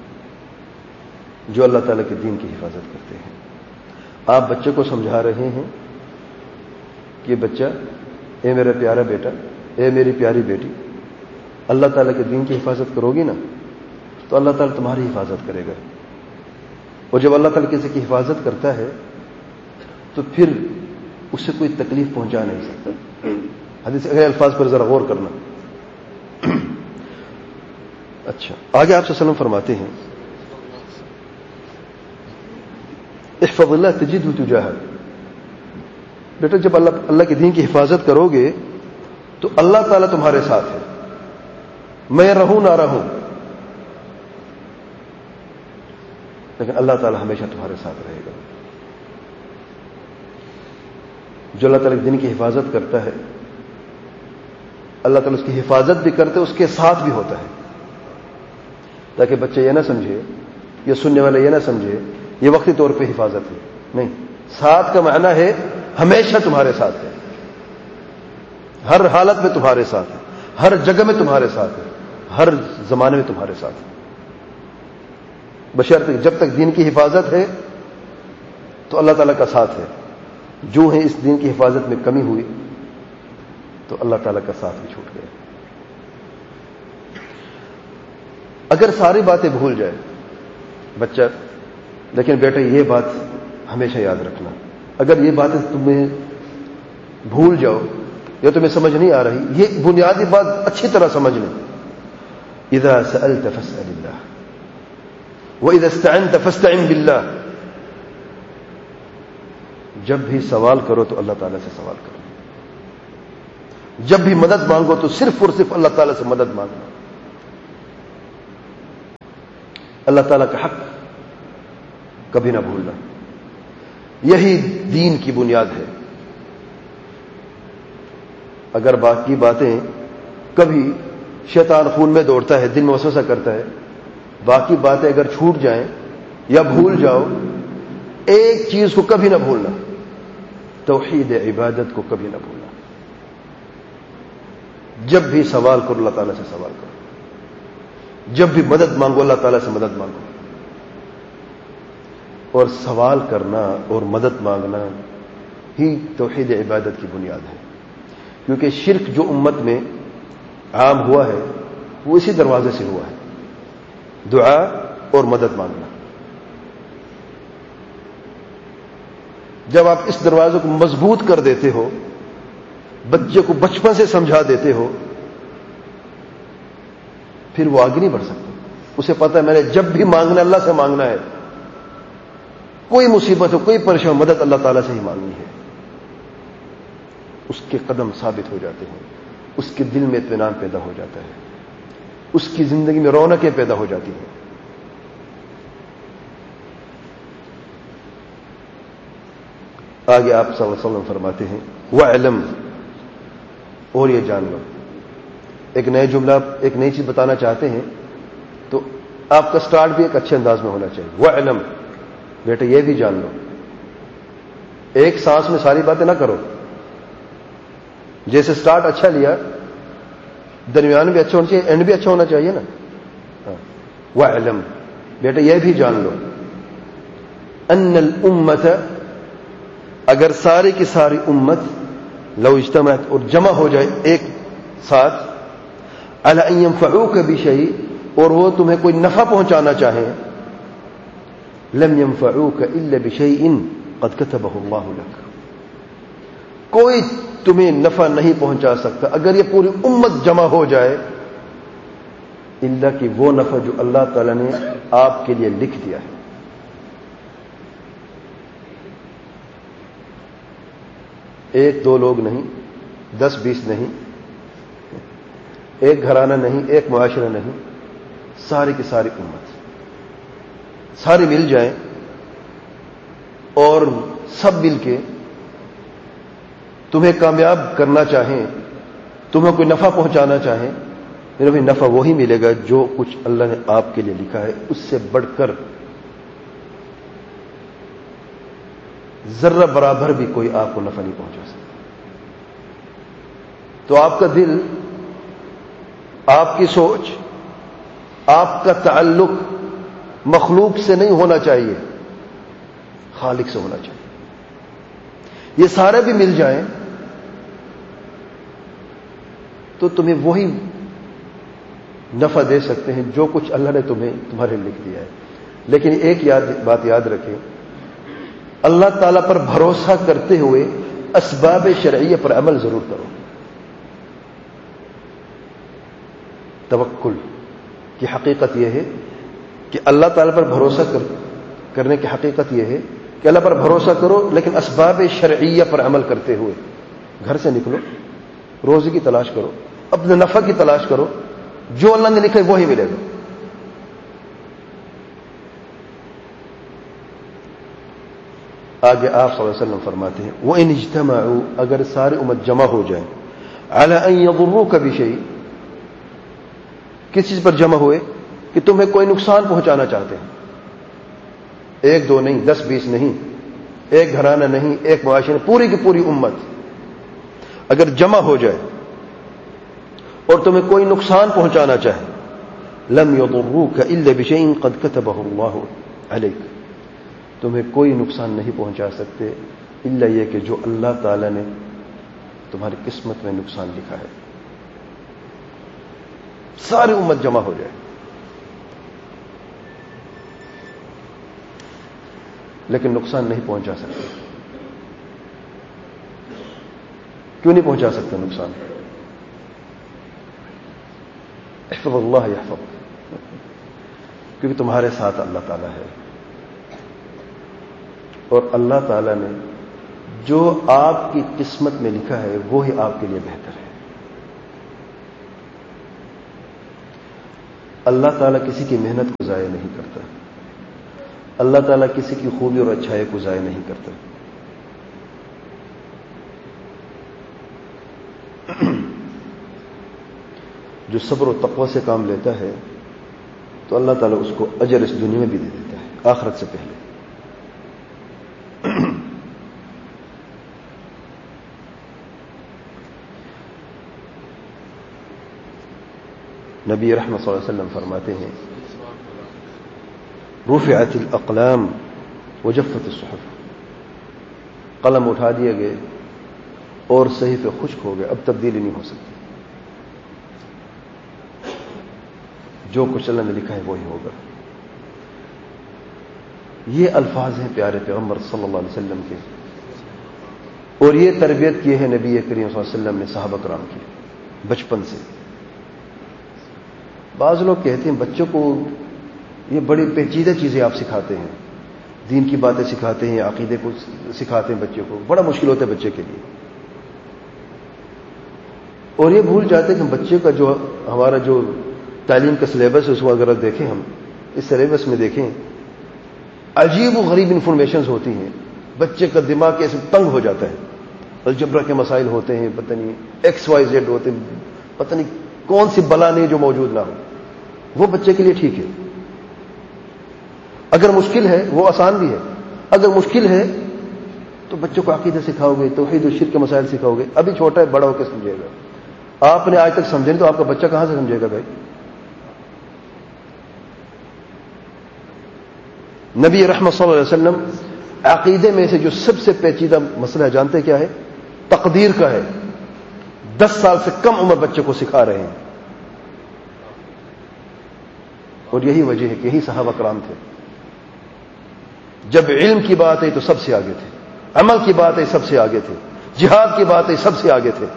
جو اللہ تعالیٰ کے دین کی حفاظت کرتے ہیں. آپ بچے کو سمجھا رہے ہیں کہ بچہ، اے میرا پیارا بیٹا، اے میری پیاری بیٹی، اللہ تعالیٰ کے دین کی حفاظت کرو گی نا تو اللہ تعالیٰ تمہاری حفاظت کرے گا. اور جب اللہ تعالیٰ کسی کی حفاظت کرتا ہے تو پھر اسے کوئی تکلیف پہنچا نہیں سکتا. حدیث اگلے الفاظ پر ذرا غور کرنا. اچھا، آگے آپ صلی اللہ علیہ وسلم فرماتے ہیں احفظ اللہ تجدہ تجاہک. بیٹا جب اللہ اللہ کے دین کی حفاظت کرو گے تو اللہ تعالیٰ تمہارے ساتھ ہے. میں رہوں نہ رہوں لیکن اللہ تعالیٰ ہمیشہ تمہارے ساتھ رہے گا. جو اللہ تعالیٰ کے دین کی حفاظت کرتا ہے اللہ تعالیٰ اس کی حفاظت بھی کرتے، اس کے ساتھ بھی ہوتا ہے. تاکہ بچے یہ نہ سمجھے یا سننے والے یہ نہ سمجھے یہ وقتی طور پہ حفاظت ہے. نہیں، ساتھ کا معنی ہے ہمیشہ تمہارے ساتھ ہے، ہر حالت میں تمہارے ساتھ ہے، ہر جگہ میں تمہارے ساتھ ہے، ہر زمانے میں تمہارے ساتھ ہے. بشرط جب تک دین کی حفاظت ہے تو اللہ تعالیٰ کا ساتھ ہے. جو ہے اس دین کی حفاظت میں کمی ہوئی تو اللہ تعالیٰ کا ساتھ بھی چھوٹ گیا. اگر ساری باتیں بھول جائے بچہ، لیکن بیٹا یہ بات ہمیشہ یاد رکھنا، اگر یہ باتیں تمہیں بھول جاؤ یا تمہیں سمجھ نہیں آ رہی، یہ بنیادی بات اچھی طرح سمجھ لیں. اذا سألت فاسأل اللہ واذا استعنت فاستعن باللہ. جب بھی سوال کرو تو اللہ تعالیٰ سے سوال کرو، جب بھی مدد مانگو تو صرف اور صرف اللہ تعالیٰ سے مدد مانگو. اللہ تعالیٰ کا حق کبھی نہ بھولنا. یہی دین کی بنیاد ہے. اگر باقی باتیں کبھی شیطان خون میں دوڑتا ہے, دل میں وسوسہ کرتا ہے, باقی باتیں اگر چھوٹ جائیں یا بھول جاؤ, ایک چیز کو کبھی نہ بھولنا, توحید عبادت کو کبھی نہ بھولنا. جب بھی سوال کرو اللہ تعالیٰ سے سوال کرو, جب بھی مدد مانگو اللہ تعالیٰ سے مدد مانگو. اور سوال کرنا اور مدد مانگنا ہی توحید عبادت کی بنیاد ہے. کیونکہ شرک جو امت میں عام ہوا ہے وہ اسی دروازے سے ہوا ہے, دعا اور مدد مانگنا. جب آپ اس دروازے کو مضبوط کر دیتے ہو, بچے کو بچپن سے سمجھا دیتے ہو, پھر وہ آگے نہیں بڑھ سکتا. اسے پتا ہے میں نے جب بھی مانگنا اللہ سے مانگنا ہے, کوئی مصیبت ہو کوئی پریشان مدد اللہ تعالیٰ سے ہی مانگنی ہے. اس کے قدم ثابت ہو جاتے ہیں, اس کے دل میں اطمینان پیدا ہو جاتا ہے, اس کی زندگی میں رونقیں پیدا ہو جاتی ہیں. آگے آپ صلی اللہ علیہ وسلم فرماتے ہیں وَعْلَمْ, اور یہ جان لو. ایک نئے جملہ ایک نئی چیز بتانا چاہتے ہیں تو آپ کا سٹارٹ بھی ایک اچھے انداز میں ہونا چاہیے. وَعْلَمْ, بیٹا یہ بھی جان لو. ایک سانس میں ساری باتیں نہ کرو. جیسے سٹارٹ اچھا لیا, درمیان بھی اچھا ہونا چاہیے, اینڈ بھی اچھا ہونا چاہیے نا. وَعْلَمْ, بیٹا یہ بھی جان لو ان الامت, اگر ساری کی ساری امت لو اجتمعت, اور جمع ہو جائے ایک ساتھ, علی ان ينفعوک بشیء, اور وہ تمہیں کوئی نفع پہنچانا چاہیں, لم ينفعوک الا بشیء قد كتبه اللہ لک, کوئی تمہیں نفع نہیں پہنچا سکتا اگر یہ پوری امت جمع ہو جائے, الا کہ وہ نفع جو اللہ تعالی نے آپ کے لیے لکھ دیا ہے. ایک دو لوگ نہیں, دس بیس نہیں, ایک گھرانہ نہیں, ایک معاشرہ نہیں, ساری کی ساری امت ساری مل جائیں اور سب مل کے تمہیں کامیاب کرنا چاہیں, تمہیں کوئی نفع پہنچانا چاہیں, میرا بھی نفع وہی ملے گا جو کچھ اللہ نے آپ کے لیے لکھا ہے. اس سے بڑھ کر ذرہ برابر بھی کوئی آپ کو نفع نہیں پہنچا سکتا. تو آپ کا دل, آپ کی سوچ, آپ کا تعلق مخلوق سے نہیں ہونا چاہیے, خالق سے ہونا چاہیے. یہ سارے بھی مل جائیں تو تمہیں وہی نفع دے سکتے ہیں جو کچھ اللہ نے تمہیں تمہارے لکھ دیا ہے. لیکن ایک یاد بات یاد رکھیں, اللہ تعالیٰ پر بھروسہ کرتے ہوئے اسباب شرعیہ پر عمل ضرور کرو. توکل کی حقیقت یہ ہے کہ اللہ تعالیٰ پر بھروسہ کر کرنے کی حقیقت یہ ہے کہ اللہ پر بھروسہ کرو, لیکن اسباب شرعیہ پر عمل کرتے ہوئے گھر سے نکلو, روزی کی تلاش کرو, اپنے نفع کی تلاش کرو, جو اللہ نے لکھا ہے وہی ملے گا. آگے آپ صلی اللہ علیہ وسلم فرماتے ہیں وَإِنِ اجْتَمَعُوا, اگر ساری امت جمع ہو جائیں, عَلَىٰ أَن يَضُرُّوكَ بِشَيْءٍ, کس چیز پر جمع ہوئے کہ تمہیں کوئی نقصان پہنچانا چاہتے ہیں, ایک دو نہیں, دس بیس نہیں, ایک گھرانہ نہیں, ایک معاشرہ, پوری کی پوری امت اگر جمع ہو جائے اور تمہیں کوئی نقصان پہنچانا چاہے, لم يضروك الا بشيء قد كتبه الله عليك, تمہیں کوئی نقصان نہیں پہنچا سکتے الا یہ کہ جو اللہ تعالی نے تمہاری قسمت میں نقصان لکھا ہے. ساری امت جمع ہو جائے لیکن نقصان نہیں پہنچا سکتے. کیوں نہیں پہنچا سکتے نقصان؟ احفظ اللہ یحفظ, کیونکہ تمہارے ساتھ اللہ تعالیٰ ہے, اور اللہ تعالیٰ نے جو آپ کی قسمت میں لکھا ہے وہی آپ کے لیے بہتر ہے. اللہ تعالیٰ کسی کی محنت کو ضائع نہیں کرتا، اللہ تعالیٰ کسی کی خوبی اور اچھائی کو ضائع نہیں کرتا۔ جو صبر و تقوی سے کام لیتا ہے تو اللہ تعالیٰ اس کو اجر اس دنیا میں بھی دے دیتا ہے، آخرت سے پہلے۔ نبی رحمت صلی اللہ علیہ وسلم فرماتے ہیں رفعت الاقلام وجفت الصحف، قلم اٹھا دیے گئے اور صحیفے خشک ہو گئے، اب تبدیلی نہیں ہو سکتی، جو کچھ اللہ نے لکھا ہے وہی ہوگا۔ یہ الفاظ ہیں پیارے پیغمبر صلی اللہ علیہ وسلم کے، اور یہ تربیت کی ہے نبی کریم صلی اللہ علیہ وسلم نے صحابہ کرام کی بچپن سے۔ بعض لوگ کہتے ہیں بچوں کو یہ بڑی پیچیدہ چیزیں آپ سکھاتے ہیں، دین کی باتیں سکھاتے ہیں، عقیدے کو سکھاتے ہیں، بچوں کو بڑا مشکل ہوتا ہے بچے کے لیے، اور یہ بھول جاتے ہیں کہ بچے کا جو ہمارا جو تعلیم کا سلیبس ہے اس کو اگر دیکھیں، ہم اس سلیبس میں دیکھیں عجیب و غریب انفارمیشنز ہوتی ہیں، بچے کا دماغ کیسے تنگ ہو جاتا ہے، الجبرا کے مسائل ہوتے ہیں، پتہ نہیں ایکس وائی زیڈ ہوتے ہیں، پتہ نہیں کون سی بلا نہیں جو موجود نہ ہو، وہ بچے کے لیے ٹھیک ہے۔ اگر مشکل ہے وہ آسان بھی ہے، اگر مشکل ہے تو بچوں کو عقیدہ سکھاؤ گے، توحید و شرک کے مسائل سکھاؤ گے، ابھی چھوٹا ہے بڑا ہو کے سمجھے گا۔ آپ نے آج تک سمجھے نہیں تو آپ کا بچہ کہاں سے سمجھے گا بھائی؟ نبی رحمت صلی اللہ علیہ وسلم عقیدے میں سے جو سب سے پیچیدہ مسئلہ ہے جانتے کیا ہے؟ تقدیر کا ہے، دس سال سے کم عمر بچے کو سکھا رہے ہیں، اور یہی وجہ ہے کہ یہی صحابہ کرام تھے، جب علم کی بات ہے تو سب سے آگے تھے، عمل کی بات ہے سب سے آگے تھے، جہاد کی بات ہے سب سے آگے تھے،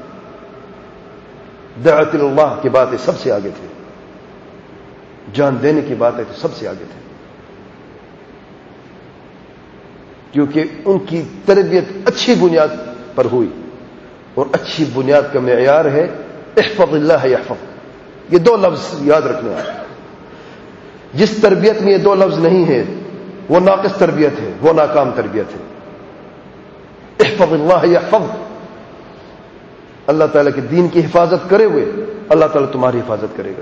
دعوت اللہ کی بات ہے سب سے آگے تھے، جان دینے کی بات ہے تو سب سے آگے تھے، کیونکہ ان کی تربیت اچھی بنیاد پر ہوئی، اور اچھی بنیاد کا معیار ہے احفظ اللہ یحفظ، یہ دو لفظ یاد رکھنے ہیں۔ جس تربیت میں یہ دو لفظ نہیں ہے وہ ناقص تربیت ہے، وہ ناکام تربیت ہے۔ احفظ اللہ یحفظ، اللہ تعالیٰ کے دین کی حفاظت کرے ہوئے اللہ تعالیٰ تمہاری حفاظت کرے گا،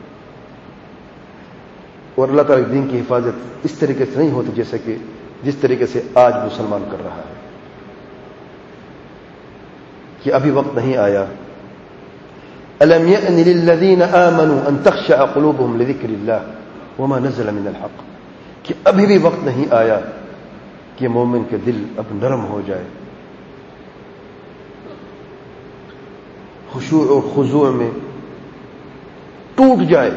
اور اللہ تعالیٰ کے دین کی حفاظت اس طریقے سے نہیں ہوتی جیسے کہ جس طریقے سے آج مسلمان کر رہا ہے، کہ ابھی وقت نہیں آیا۔ الم یأن للذین آمنوا ان تخشع قلوبهم لذکر اللہ وما نزل من الحق، کہ ابھی بھی وقت نہیں آیا کہ مومن کے دل اب نرم ہو جائے، خشوع اور خضوع میں ٹوٹ جائے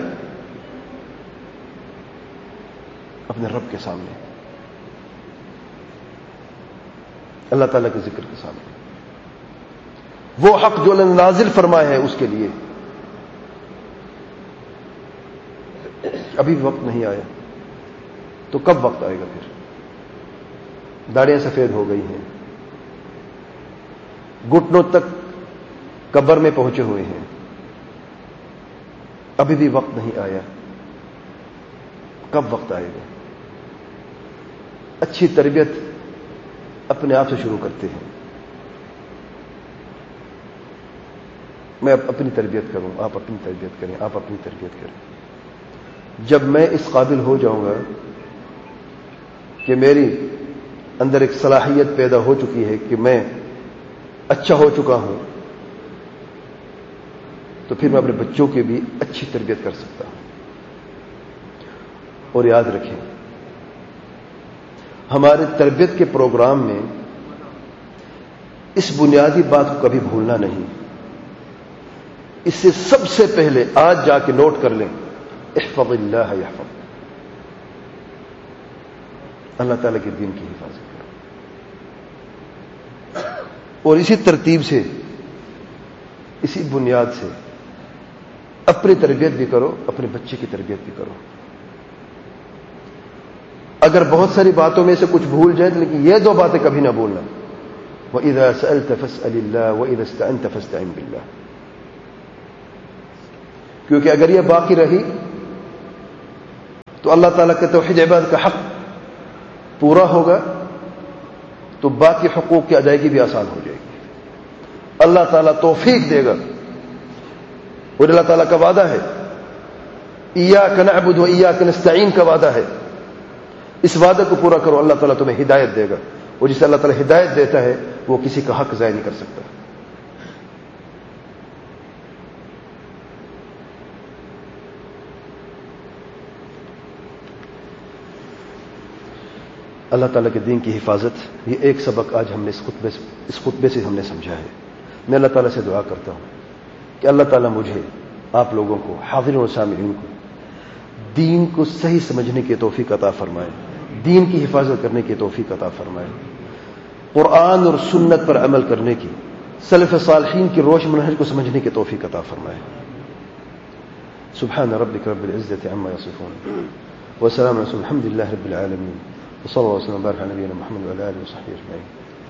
اپنے رب کے سامنے، اللہ تعالیٰ کے ذکر کے سامنے، وہ حق جو اللہ نے نازل فرمایا ہے اس کے لیے۔ ابھی وقت نہیں آیا تو کب وقت آئے گا؟ پھر داڑیاں سفید ہو گئی ہیں، گھٹنوں تک قبر میں پہنچے ہوئے ہیں، ابھی بھی وقت نہیں آیا، کب وقت آئے گا؟ اچھی تربیت اپنے آپ سے شروع کرتے ہیں۔ میں اپنی تربیت کروں، آپ اپنی تربیت کریں، آپ اپنی تربیت کریں۔ جب میں اس قابل ہو جاؤں گا کہ میری اندر ایک صلاحیت پیدا ہو چکی ہے کہ میں اچھا ہو چکا ہوں، تو پھر میں اپنے بچوں کی بھی اچھی تربیت کر سکتا ہوں۔ اور یاد رکھیں، ہمارے تربیت کے پروگرام میں اس بنیادی بات کو کبھی بھولنا نہیں، اس سے سب سے پہلے آج جا کے نوٹ کر لیں، احفظ اللہ یحفظ، اللہ تعالیٰ کے دین کی حفاظت کرو، اور اسی ترتیب سے، اسی بنیاد سے اپنی تربیت بھی کرو، اپنے بچے کی تربیت بھی کرو۔ اگر بہت ساری باتوں میں سے کچھ بھول جائے لیکن یہ دو باتیں کبھی نہ بھولنا، وَإِذَا سَأَلْتَ فَاسْأَلِ اللَّهَ وَإِذَا اسْتَعَنْتَ فَاسْتَعِنْ بِاللَّهِ، کیونکہ اگر یہ باقی رہی تو اللہ تعالیٰ کے توحید عبادت کا حق پورا ہوگا تو باقی حقوق کی ادائیگی بھی آسان ہو جائے گی. اللہ تعالیٰ توفیق دے گا. اور اللہ تعالیٰ کا وعدہ ہے ایاک نعبد و ایاک نستعین کا وعدہ ہے. اس وعدے کو پورا کرو, اللہ تعالیٰ تمہیں ہدایت دے گا. اور جسے اللہ تعالیٰ ہدایت دیتا ہے وہ کسی کا حق ضائع نہیں کر سکتا. اللہ تعالیٰ کے دین کی حفاظت, یہ ایک سبق آج ہم نے اس خطبے سے اس خطبے سے ہم نے سمجھا ہے. میں اللہ تعالیٰ سے دعا کرتا ہوں کہ اللہ تعالیٰ مجھے, آپ لوگوں کو, حاضرین و سامعین کو دین کو صحیح سمجھنے کی توفیق عطا فرمائے, دین کی حفاظت کرنے کی توفیق عطا فرمائے, قرآن اور سنت پر عمل کرنے کی, سلف صالحین کی روش منہج کو سمجھنے کی توفیق عطا فرمائے. سبحان ربک رب العزة عما یصفون وسلام علی الحمد للہ رب العالمین وصلی اللہ وسلم وبارک علی نبینا محمد وعلی آلہ وصحبہ اجمعین.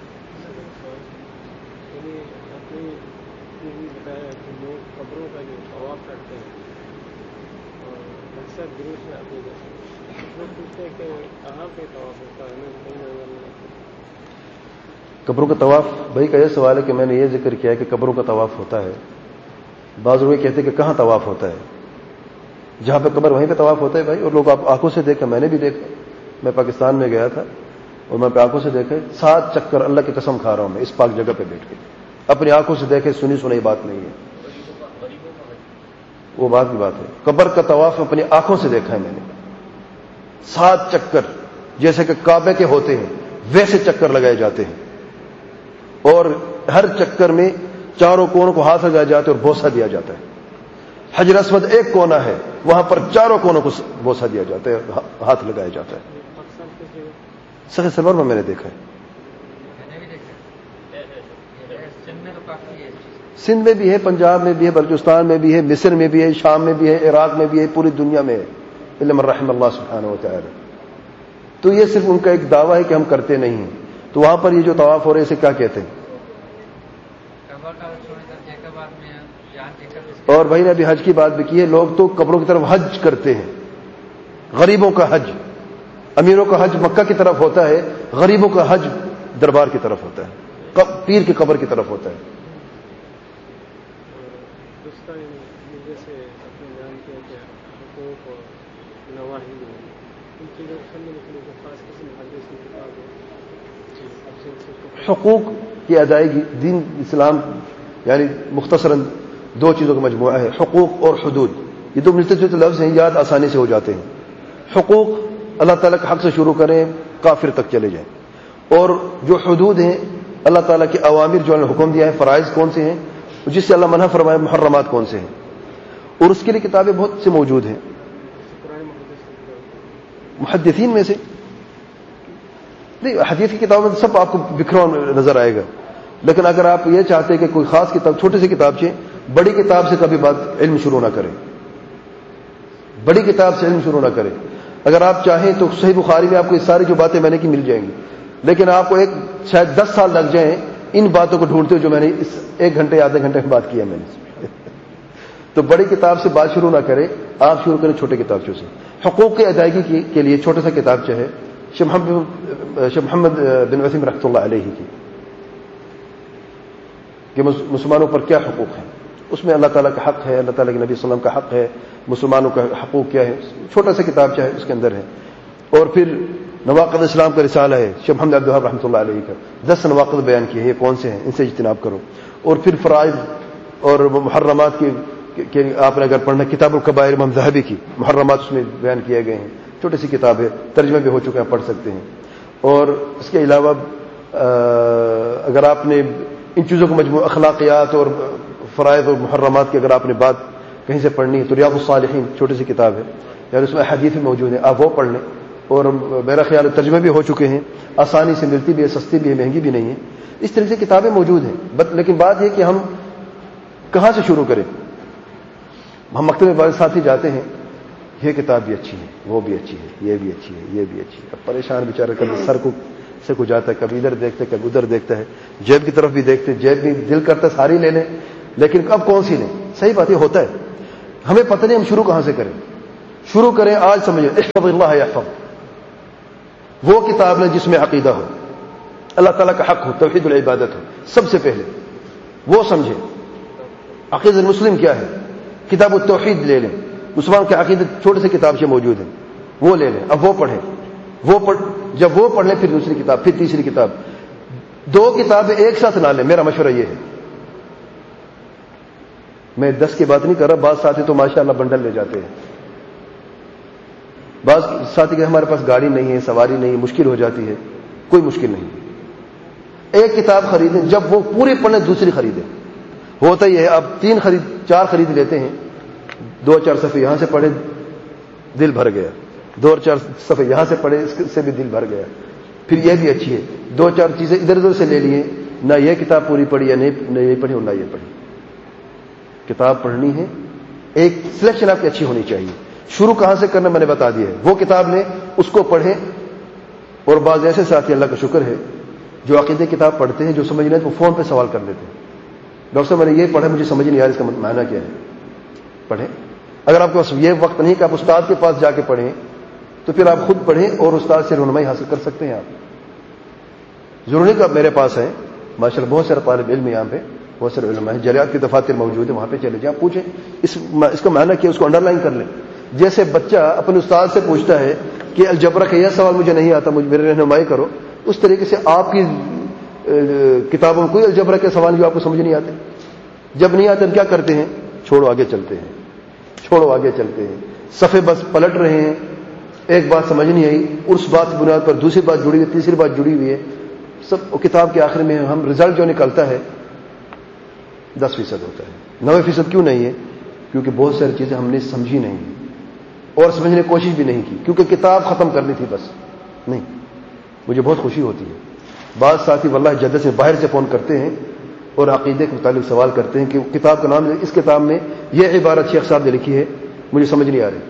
قبروں کا طواف, بھائی کا یہ سوال ہے کہ میں نے یہ ذکر کیا ہے کہ قبروں کا طواف ہوتا ہے. بعض لوگ کہتے ہیں کہ کہاں طواف ہوتا ہے, جہاں پہ قبر وہیں پہ طواف ہوتا ہے بھائی. اور لوگ آپ آنکھوں سے دیکھا, میں نے بھی دیکھا, میں پاکستان میں گیا تھا اور میں آنکھوں سے دیکھا سات چکر, اللہ کی قسم کھا رہا ہوں میں, اس پاک جگہ پہ بیٹھ کے اپنی آنکھوں سے دیکھے, سنی سنائی بات نہیں ہے, وہ بات کی بات ہے. قبر کا طواف اپنی آنکھوں سے دیکھا ہے میں نے, سات چکر جیسے کہ کعبے کے ہوتے ہیں ویسے چکر لگائے جاتے ہیں, اور ہر چکر میں چاروں کونوں کو ہاتھ لگائے جاتے ہیں اور بوسہ دیا جاتا ہے. حجر اسود ایک کونا ہے, وہاں پر چاروں کونوں کو بوسہ دیا جاتا ہے, ہاتھ لگایا جاتا ہے. سخی سلور میں میں نے دیکھا ہے, سندھ میں بھی ہے, پنجاب میں بھی ہے, بلوچستان میں بھی ہے, مصر میں بھی ہے, شام میں بھی ہے, عراق میں بھی ہے, پوری دنیا میں ہے, الا من رحم اللہ سبحانہ و تعالی. تو یہ صرف ان کا ایک دعویٰ ہے کہ ہم کرتے نہیں ہیں. تو وہاں پر یہ جو طواف ہو رہے اسے کیا کہتے ہیں؟ اور بھائی نے ابھی حج کی بات بھی کی ہے, لوگ تو قبروں کی طرف حج کرتے ہیں, غریبوں کا حج. امیروں کا حج مکہ کی طرف ہوتا ہے, غریبوں کا حج دربار کی طرف ہوتا ہے, پیر کی قبر کی طرف ہوتا ہے. حقوق کی ادائیگی, دین اسلام یعنی مختصراً دو چیزوں کا مجموعہ ہے, حقوق اور حدود. یہ دو ملتے جلتے لفظ ہیں, یاد آسانی سے ہو جاتے ہیں. حقوق اللہ تعالیٰ کے حق سے شروع کریں, کافر تک چلے جائیں. اور جو حدود ہیں اللہ تعالیٰ کے اوامر جو حکم دیا ہے, فرائض کون سے ہیں, جس سے اللہ منع فرمائے, محرمات کون سے ہیں, اور اس کے لیے کتابیں بہت سے موجود ہیں. محدثین میں سے نہیں, حدیث کی کتابوں میں سب آپ کو بکھرا نظر آئے گا, لیکن اگر آپ یہ چاہتے ہیں کہ کوئی خاص کتاب, چھوٹی سی کتاب سے, بڑی کتاب سے کبھی بات علم شروع نہ کریں, بڑی کتاب سے علم شروع نہ کریں. اگر آپ چاہیں تو صحیح بخاری میں آپ کو یہ ساری جو باتیں میں نے کی مل جائیں گی, لیکن آپ کو ایک شاید دس سال لگ جائیں ان باتوں کو ڈھونڈتے جو میں نے اس ایک گھنٹے آدھے گھنٹے میں بات کیا میں نے. تو بڑی کتاب سے بات شروع نہ کریں, آپ شروع کریں چھوٹے کتابچوں سے. حقوق کی ادائیگی کے لیے چھوٹا سا کتاب جو ہے شیخ محمد بن وسیم رحمۃ اللہ علیہ کی, کہ مسلمانوں پر کیا حقوق ہیں. اس میں اللہ تعالیٰ کا حق ہے, اللہ تعالیٰ کے نبی صلی اللہ علیہ وسلم کا حق ہے, مسلمانوں کا حقوق کیا ہے, چھوٹا سا کتاب چاہے اس کے اندر ہے. اور پھر نواقض اسلام کا رسالہ ہے شیخ محمد عبد الوہاب رحمۃ اللہ علیہ کا, دس نواقض بیان کیے ہیں, یہ کون سے ہیں, ان سے اجتناب کرو. اور پھر فرائض اور محرمات کی کہ آپ نے اگر پڑھنا, کتاب الکبائر امام ذہبی کی, محرمات اس میں بیان کیے گئے ہیں, چھوٹی سی کتاب ہے, ترجمے بھی ہو چکے ہیں, پڑھ سکتے ہیں. اور اس کے علاوہ اگر آپ نے ان چیزوں کو مجموع اخلاقیات اور فرائض اور محرمات کی اگر آپ نے بات کہیں سے پڑھنی ہے تو ریاض الصالحین چھوٹی سی کتاب ہے, یعنی اس میں حدیث بھی موجود ہیں, آپ وہ پڑھ لیں. اور میرا خیال ترجمے بھی ہو چکے ہیں, آسانی سے ملتی بھی ہے, سستی بھی ہے, مہنگی بھی نہیں ہے. اس طرح سے کتابیں موجود ہیں. لیکن بات یہ کہ ہم کہاں سے شروع کریں. ہم مکتب میں بعض ساتھی جاتے ہیں, یہ کتاب بھی اچھی ہے, وہ بھی اچھی ہے, یہ بھی اچھی ہے, یہ بھی اچھی ہے. اب پریشان بیچارہ کبھی سر کو سے کو جاتا ہے, کبھی ادھر دیکھتا ہے, کبھی ادھر دیکھتا ہے, جیب کی طرف بھی دیکھتے, جیب بھی دل کرتا ہے ساری لے لیں, لیکن اب کون سی لیں. صحیح بات یہ ہوتا ہے, ہمیں پتہ نہیں ہم شروع کہاں سے کریں. شروع کریں آج سمجھیں احفظ اللہ یحفظ، وہ کتاب لیں جس میں عقیدہ ہو، اللہ تعالیٰ کا حق ہو، توحید العبادت ہو، سب سے پہلے وہ سمجھیں عقیدہ المسلم کیا ہے۔ کتاب التوحید لے لیں، مسلمان کے عقیدے چھوٹے سے کتاب سے موجود ہیں، وہ لے لیں، اب وہ پڑھیں، وہ پڑھ جب وہ پڑھ لیں پھر دوسری کتاب، پھر تیسری کتاب، دو کتابیں ایک ساتھ نہ لیں۔ میرا مشورہ یہ ہے، میں دس کی بات نہیں کر رہا، بعض ساتھی تو ماشاء اللہ بنڈل لے جاتے ہیں، بعض ساتھی کہ ہمارے پاس گاڑی نہیں ہے، سواری نہیں، مشکل ہو جاتی ہے، کوئی مشکل نہیں، ایک کتاب خریدیں، جب وہ پوری پڑھیں دوسری خریدیں۔ ہوتا ہی ہے اب تین خرید چار خرید لیتے ہیں، دو چار صفحے یہاں سے پڑھے دل بھر گیا، دو چار صفحے یہاں سے پڑھے اس سے بھی دل بھر گیا، پھر یہ بھی اچھی ہے، دو چار چیزیں ادھر ادھر سے لے لیے، نہ یہ کتاب پوری پڑھی یا نہ یہ پڑھی اور نہ یہ پڑھی۔ کتاب پڑھنی ہے، ایک سلیکشن آپ کی اچھی ہونی چاہیے۔ شروع کہاں سے کرنا میں نے بتا دیا ہے، وہ کتاب لیں، اس کو پڑھیں۔ اور بعض ایسے ساتھی اللہ کا شکر ہے جو عقیدے کتاب پڑھتے ہیں، جو سمجھ نہیں آتے وہ فون پہ سوال کر لیتے ہیں، ڈاکٹر صاحب میں نے یہ پڑھا مجھے سمجھ نہیں آ رہا اس کا معنی کیا ہے۔ پڑھیں، اگر آپ کے پاس یہ وقت نہیں کہ آپ استاد کے پاس جا کے پڑھیں تو پھر آپ خود پڑھیں اور استاد سے رہنمائی حاصل کر سکتے ہیں۔ آپ ضروری کہ میرے پاس ہیں ماشاء اللہ بہت سارے طالب علم یہاں پہ، بہت سارے علماء ہیں، جریات کی دفاتر موجود ہیں، وہاں پہ چلے جائیں، پوچھیں اس اس کا معنی کیا، اس کو انڈر لائن کر لیں۔ جیسے بچہ اپنے استاد سے پوچھتا ہے کہ الجبرا کا یہ سوال مجھے نہیں آتا، مجھے میرے رہنمائی کرو، اس طریقے سے آپ کی کتابوں میں کوئی الجبرا کے سوال جو آپ کو سمجھ نہیں آتے، جب نہیں آتے کیا کرتے ہیں، چھوڑو آگے چلتے ہیں، چھوڑو آگے چلتے ہیں، صفحے بس پلٹ رہے ہیں، ایک بات سمجھ نہیں آئی، اس بات کی بنیاد پر دوسری بات جڑی ہوئی، تیسری بات جڑی ہوئی ہے، سب کتاب کے آخر میں ہم رزلٹ جو نکلتا ہے دس فیصد ہوتا ہے، نوے فیصد کیوں نہیں ہے؟ کیونکہ بہت ساری چیزیں ہم نے سمجھی نہیں اور سمجھنے کی کوشش بھی نہیں کی، کیونکہ کتاب ختم کرنی تھی بس۔ نہیں، مجھے بہت خوشی ہوتی ہے، بعض ساتھی واللہ جدہ سے باہر سے فون کرتے ہیں اور عقیدے کے متعلق سوال کرتے ہیں کہ کتاب کا نام، اس کتاب میں یہ عبارت شیخ صاحب نے لکھی ہے مجھے سمجھ نہیں آ رہی۔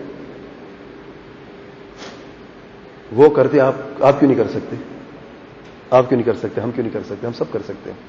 وہ کرتے آپ آپ کیوں نہیں کر سکتے؟ آپ کیوں نہیں کر سکتے؟ ہم کیوں نہیں کر سکتے؟ ہم سب کر سکتے ہیں۔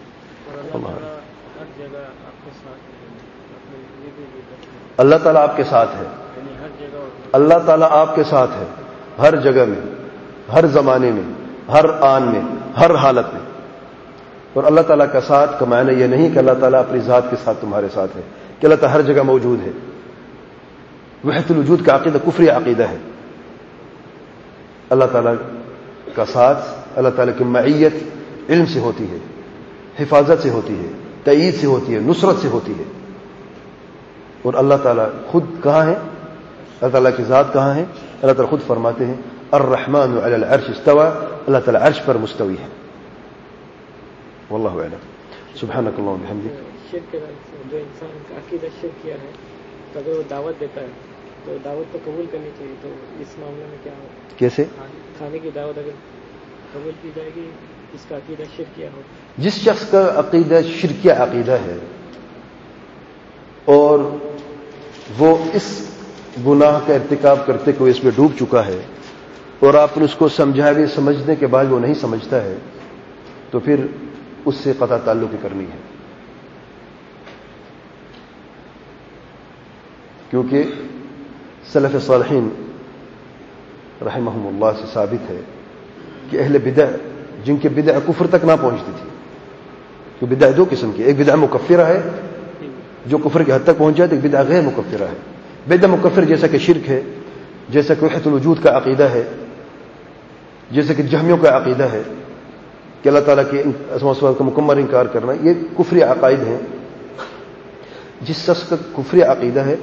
اللہ تعالیٰ آپ کے ساتھ ہے، اللہ تعالیٰ آپ کے ساتھ ہے ہر جگہ میں، ہر زمانے میں، ہر آن میں، ہر حالت میں۔ اور اللہ تعالیٰ کا ساتھ کا معنی یہ نہیں کہ اللہ تعالیٰ اپنی ذات کے ساتھ تمہارے ساتھ ہے، کہ اللہ تعالیٰ ہر جگہ موجود ہے۔ وحدت الوجود کا عقیدہ کفری عقیدہ ہے۔ اللہ تعالیٰ کا ساتھ، اللہ تعالیٰ کی معیت علم سے ہوتی ہے، حفاظت سے ہوتی ہے، تائید سے ہوتی ہے، نصرت سے ہوتی ہے۔ اور اللہ تعالیٰ خود کہاں ہے؟ اللہ تعالیٰ کی ذات کہاں ہے؟ اللہ تعالیٰ خود فرماتے ہیں الرحمن علی العرش استوى، اللہ تعالیٰ عرش پر مستوی ہے۔ واللہ اعلم۔ سبحانک اللہم وبحمدک۔ شرک جو انسان کا عقیدہ شرک کیا ہے تو اگر وہ دعوت دیتا ہے تو دعوت تو قبول کرنی چاہیے، تو اس معاملے میں کیا ہو؟ کیسے؟ کھانے کی دعوت اگر قبول کی جائے گی جس کا عقیدہ شرک کیا ہو؟ جس شخص کا عقیدہ شرکیہ عقیدہ ہے اور وہ اس گناہ کا ارتکاب کرتے ہوئے اس میں ڈوب چکا ہے اور آپ نے اس کو سمجھا بھی، سمجھنے کے بعد وہ نہیں سمجھتا ہے، تو پھر اس سے قطع تعلق ہی کرنی ہے۔ کیونکہ سلف صالحین رحمہم اللہ سے ثابت ہے کہ اہل بدع جن کے بدع کفر تک نہ پہنچتی تھی، کہ بدع دو قسم کی، ایک بدع مکفرہ ہے جو کفر کی حد تک پہنچ جائے، تو ایک بدع غیر مکفرہ ہے۔ بدع مکفر جیسا کہ شرک ہے، جیسا کہ وحدت الوجود کا عقیدہ ہے، جیسے کہ جہمیوں کا عقیدہ ہے کہ اللہ تعالیٰ کے اسماء و صفات کا مکمل انکار کرنا، یہ کفری عقائد ہیں۔ جس شخص کا کفری عقیدہ ہے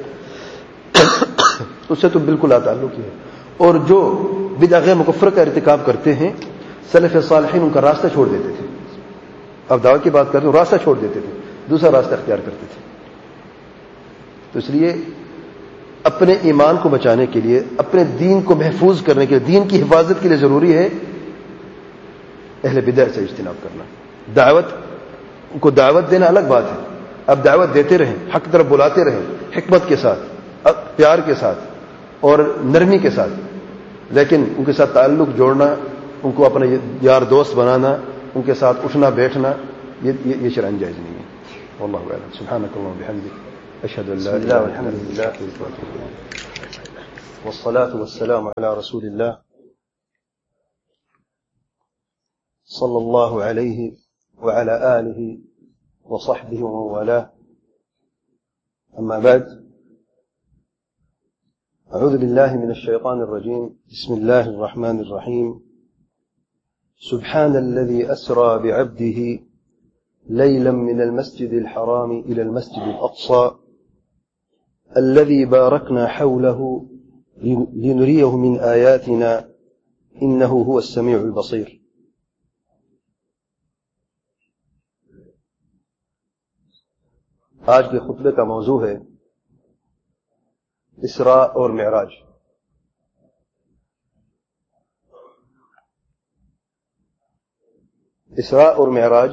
اس سے تو بالکل لا تعلق ہی ہے۔ اور جو بدع غیر مکفر کا ارتکاب کرتے ہیں، سلف صالحین ان کا راستہ چھوڑ دیتے تھے۔ اب دعوت کی بات کرتے ہیں، راستہ چھوڑ دیتے تھے، دوسرا راستہ اختیار کرتے تھے۔ تو اس لیے اپنے ایمان کو بچانے کے لیے، اپنے دین کو محفوظ کرنے کے لیے، دین کی حفاظت کے لیے ضروری ہے اہل بدع سے اجتناب کرنا۔ دعوت ان کو دعوت دینا الگ بات ہے، اب دعوت دیتے رہیں، حق طرف بلاتے رہیں، حکمت کے ساتھ، پیار کے ساتھ اور نرمی کے ساتھ، لیکن ان کے ساتھ تعلق جوڑنا، ان کو اپنا یار دوست بنانا، ان کے ساتھ اٹھنا بیٹھنا، یہ یہ شرعاً جائز نہیں ہے۔ واللہ اعلم۔ سبحانک اللہم وبحمدک، اشہد ان لا الہ الا انت، استغفرک واتوب الیک۔ والصلاة والسلام على رسول الله صلى الله عليه وعلى آله وصحبه ومن والاه. أما بعد، أعوذ بالله من الشيطان الرجيم. بسم الله الرحمن الرحيم. سبحان الذي أسرى بعبده ليلا من المسجد الحرام إلى المسجد الأقصى الذي باركنا حوله لنريه من آياتنا إنه هو السميع البصير. آج کے خطبے کا موضوع ہے اسراء اور معراج. اسراء اور معراج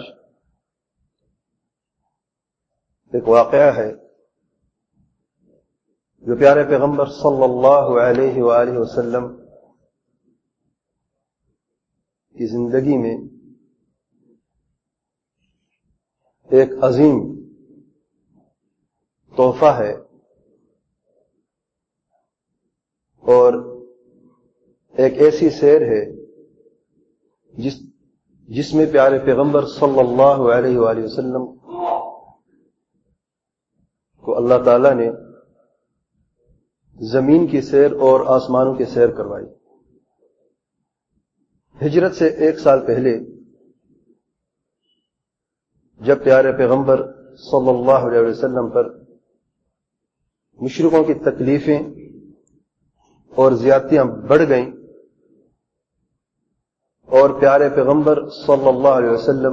ایک واقعہ ہے جو پیارے پیغمبر صلی اللہ علیہ وآلہ وسلم کی زندگی میں ایک عظیم تحفہ ہے اور ایک ایسی سیر ہے جس جس میں پیارے پیغمبر صلی اللہ علیہ وآلہ وسلم کو اللہ تعالی نے زمین کی سیر اور آسمانوں کی سیر کروائی. ہجرت سے ایک سال پہلے جب پیارے پیغمبر صلی اللہ علیہ وسلم پر مشرکوں کی تکلیفیں اور زیادتیاں بڑھ گئیں اور پیارے پیغمبر صلی اللہ علیہ وسلم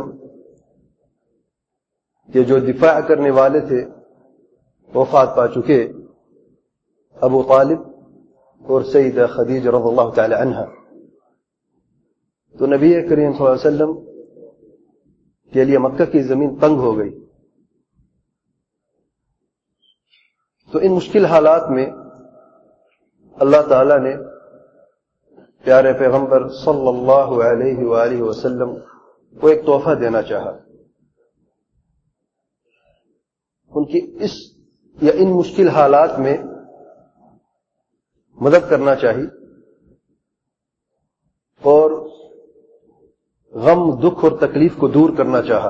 کے جو دفاع کرنے والے تھے وفات پا چکے، ابو طالب اور سیدہ خدیجہ رضی اللہ تعالی عنہا، تو نبی کریم صلی اللہ علیہ وسلم کے لیے مکہ کی زمین تنگ ہو گئی. تو ان مشکل حالات میں اللہ تعالی نے پیارے پیغمبر صلی اللہ علیہ وآلہ وسلم کو ایک تحفہ دینا چاہا. ان کی اس یا ان مشکل حالات میں مدد کرنا چاہیے اور غم، دکھ اور تکلیف کو دور کرنا چاہا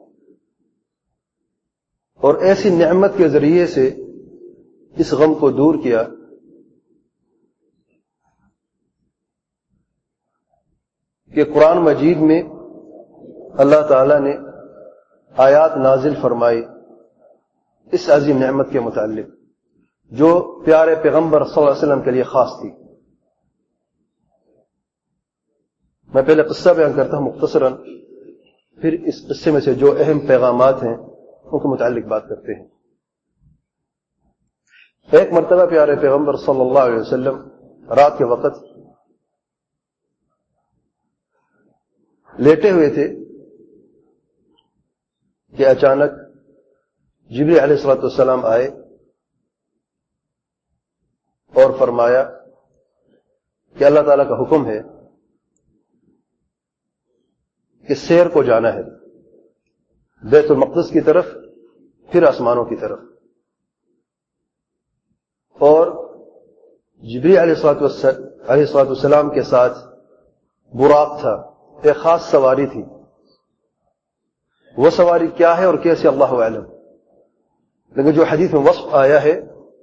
اور ایسی نعمت کے ذریعے سے اس غم کو دور کیا کہ قرآن مجید میں اللہ تعالی نے آیات نازل فرمائی اس عظیم نعمت کے متعلق جو پیارے پیغمبر صلی اللہ علیہ وسلم کے لیے خاص تھی. میں پہلے قصہ بیان کرتا ہوں مختصراً، پھر اس قصے میں سے جو اہم پیغامات ہیں ان کے متعلق بات کرتے ہیں. ایک مرتبہ پیارے پیغمبر صلی اللہ علیہ وسلم رات کے وقت لیٹے ہوئے تھے کہ اچانک جبریل علیہ الصلوۃ والسلام آئے اور فرمایا کہ اللہ تعالیٰ کا حکم ہے کہ سیر کو جانا ہے بیت المقدس کی طرف، پھر آسمانوں کی طرف. اور جبریل علیہ الصلوۃ والسلام کے ساتھ براق تھا، ایک خاص سواری تھی. وہ سواری کیا ہے اور کیسے اللہ اعلم، لیکن جو حدیث میں وصف آیا ہے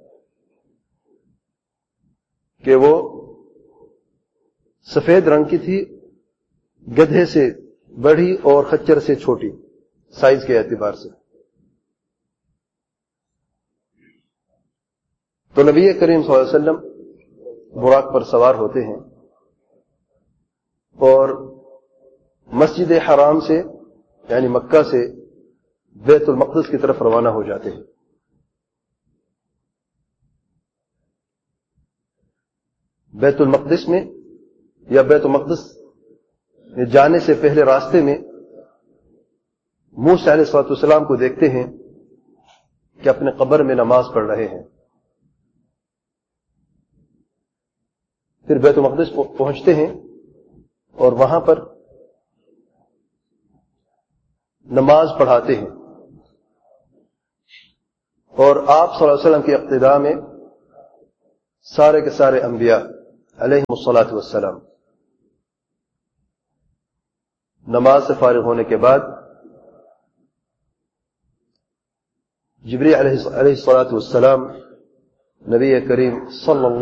کہ وہ سفید رنگ کی تھی، گدھے سے بڑی اور خچر سے چھوٹی سائز کے اعتبار سے. تو نبی کریم صلی اللہ علیہ وسلم براق پر سوار ہوتے ہیں اور مسجد حرام سے یعنی مکہ سے بیت المقدس کی طرف روانہ ہو جاتے ہیں. بیت المقدس میں یا بیت المقدس میں جانے سے پہلے راستے میں موسیٰ علیہ الصلوۃ والسلام کو دیکھتے ہیں کہ اپنے قبر میں نماز پڑھ رہے ہیں. پھر بیت المقدس پہنچتے ہیں اور وہاں پر نماز پڑھاتے ہیں اور آپ صلی اللہ علیہ وسلم کی اقتداء میں سارے کے سارے انبیاء علیہم الصلاۃ والسلام نماز سے فارغ ہونے کے بعد جبریل علیہ الصلاۃ والسلام نبی کریم صلی اللہ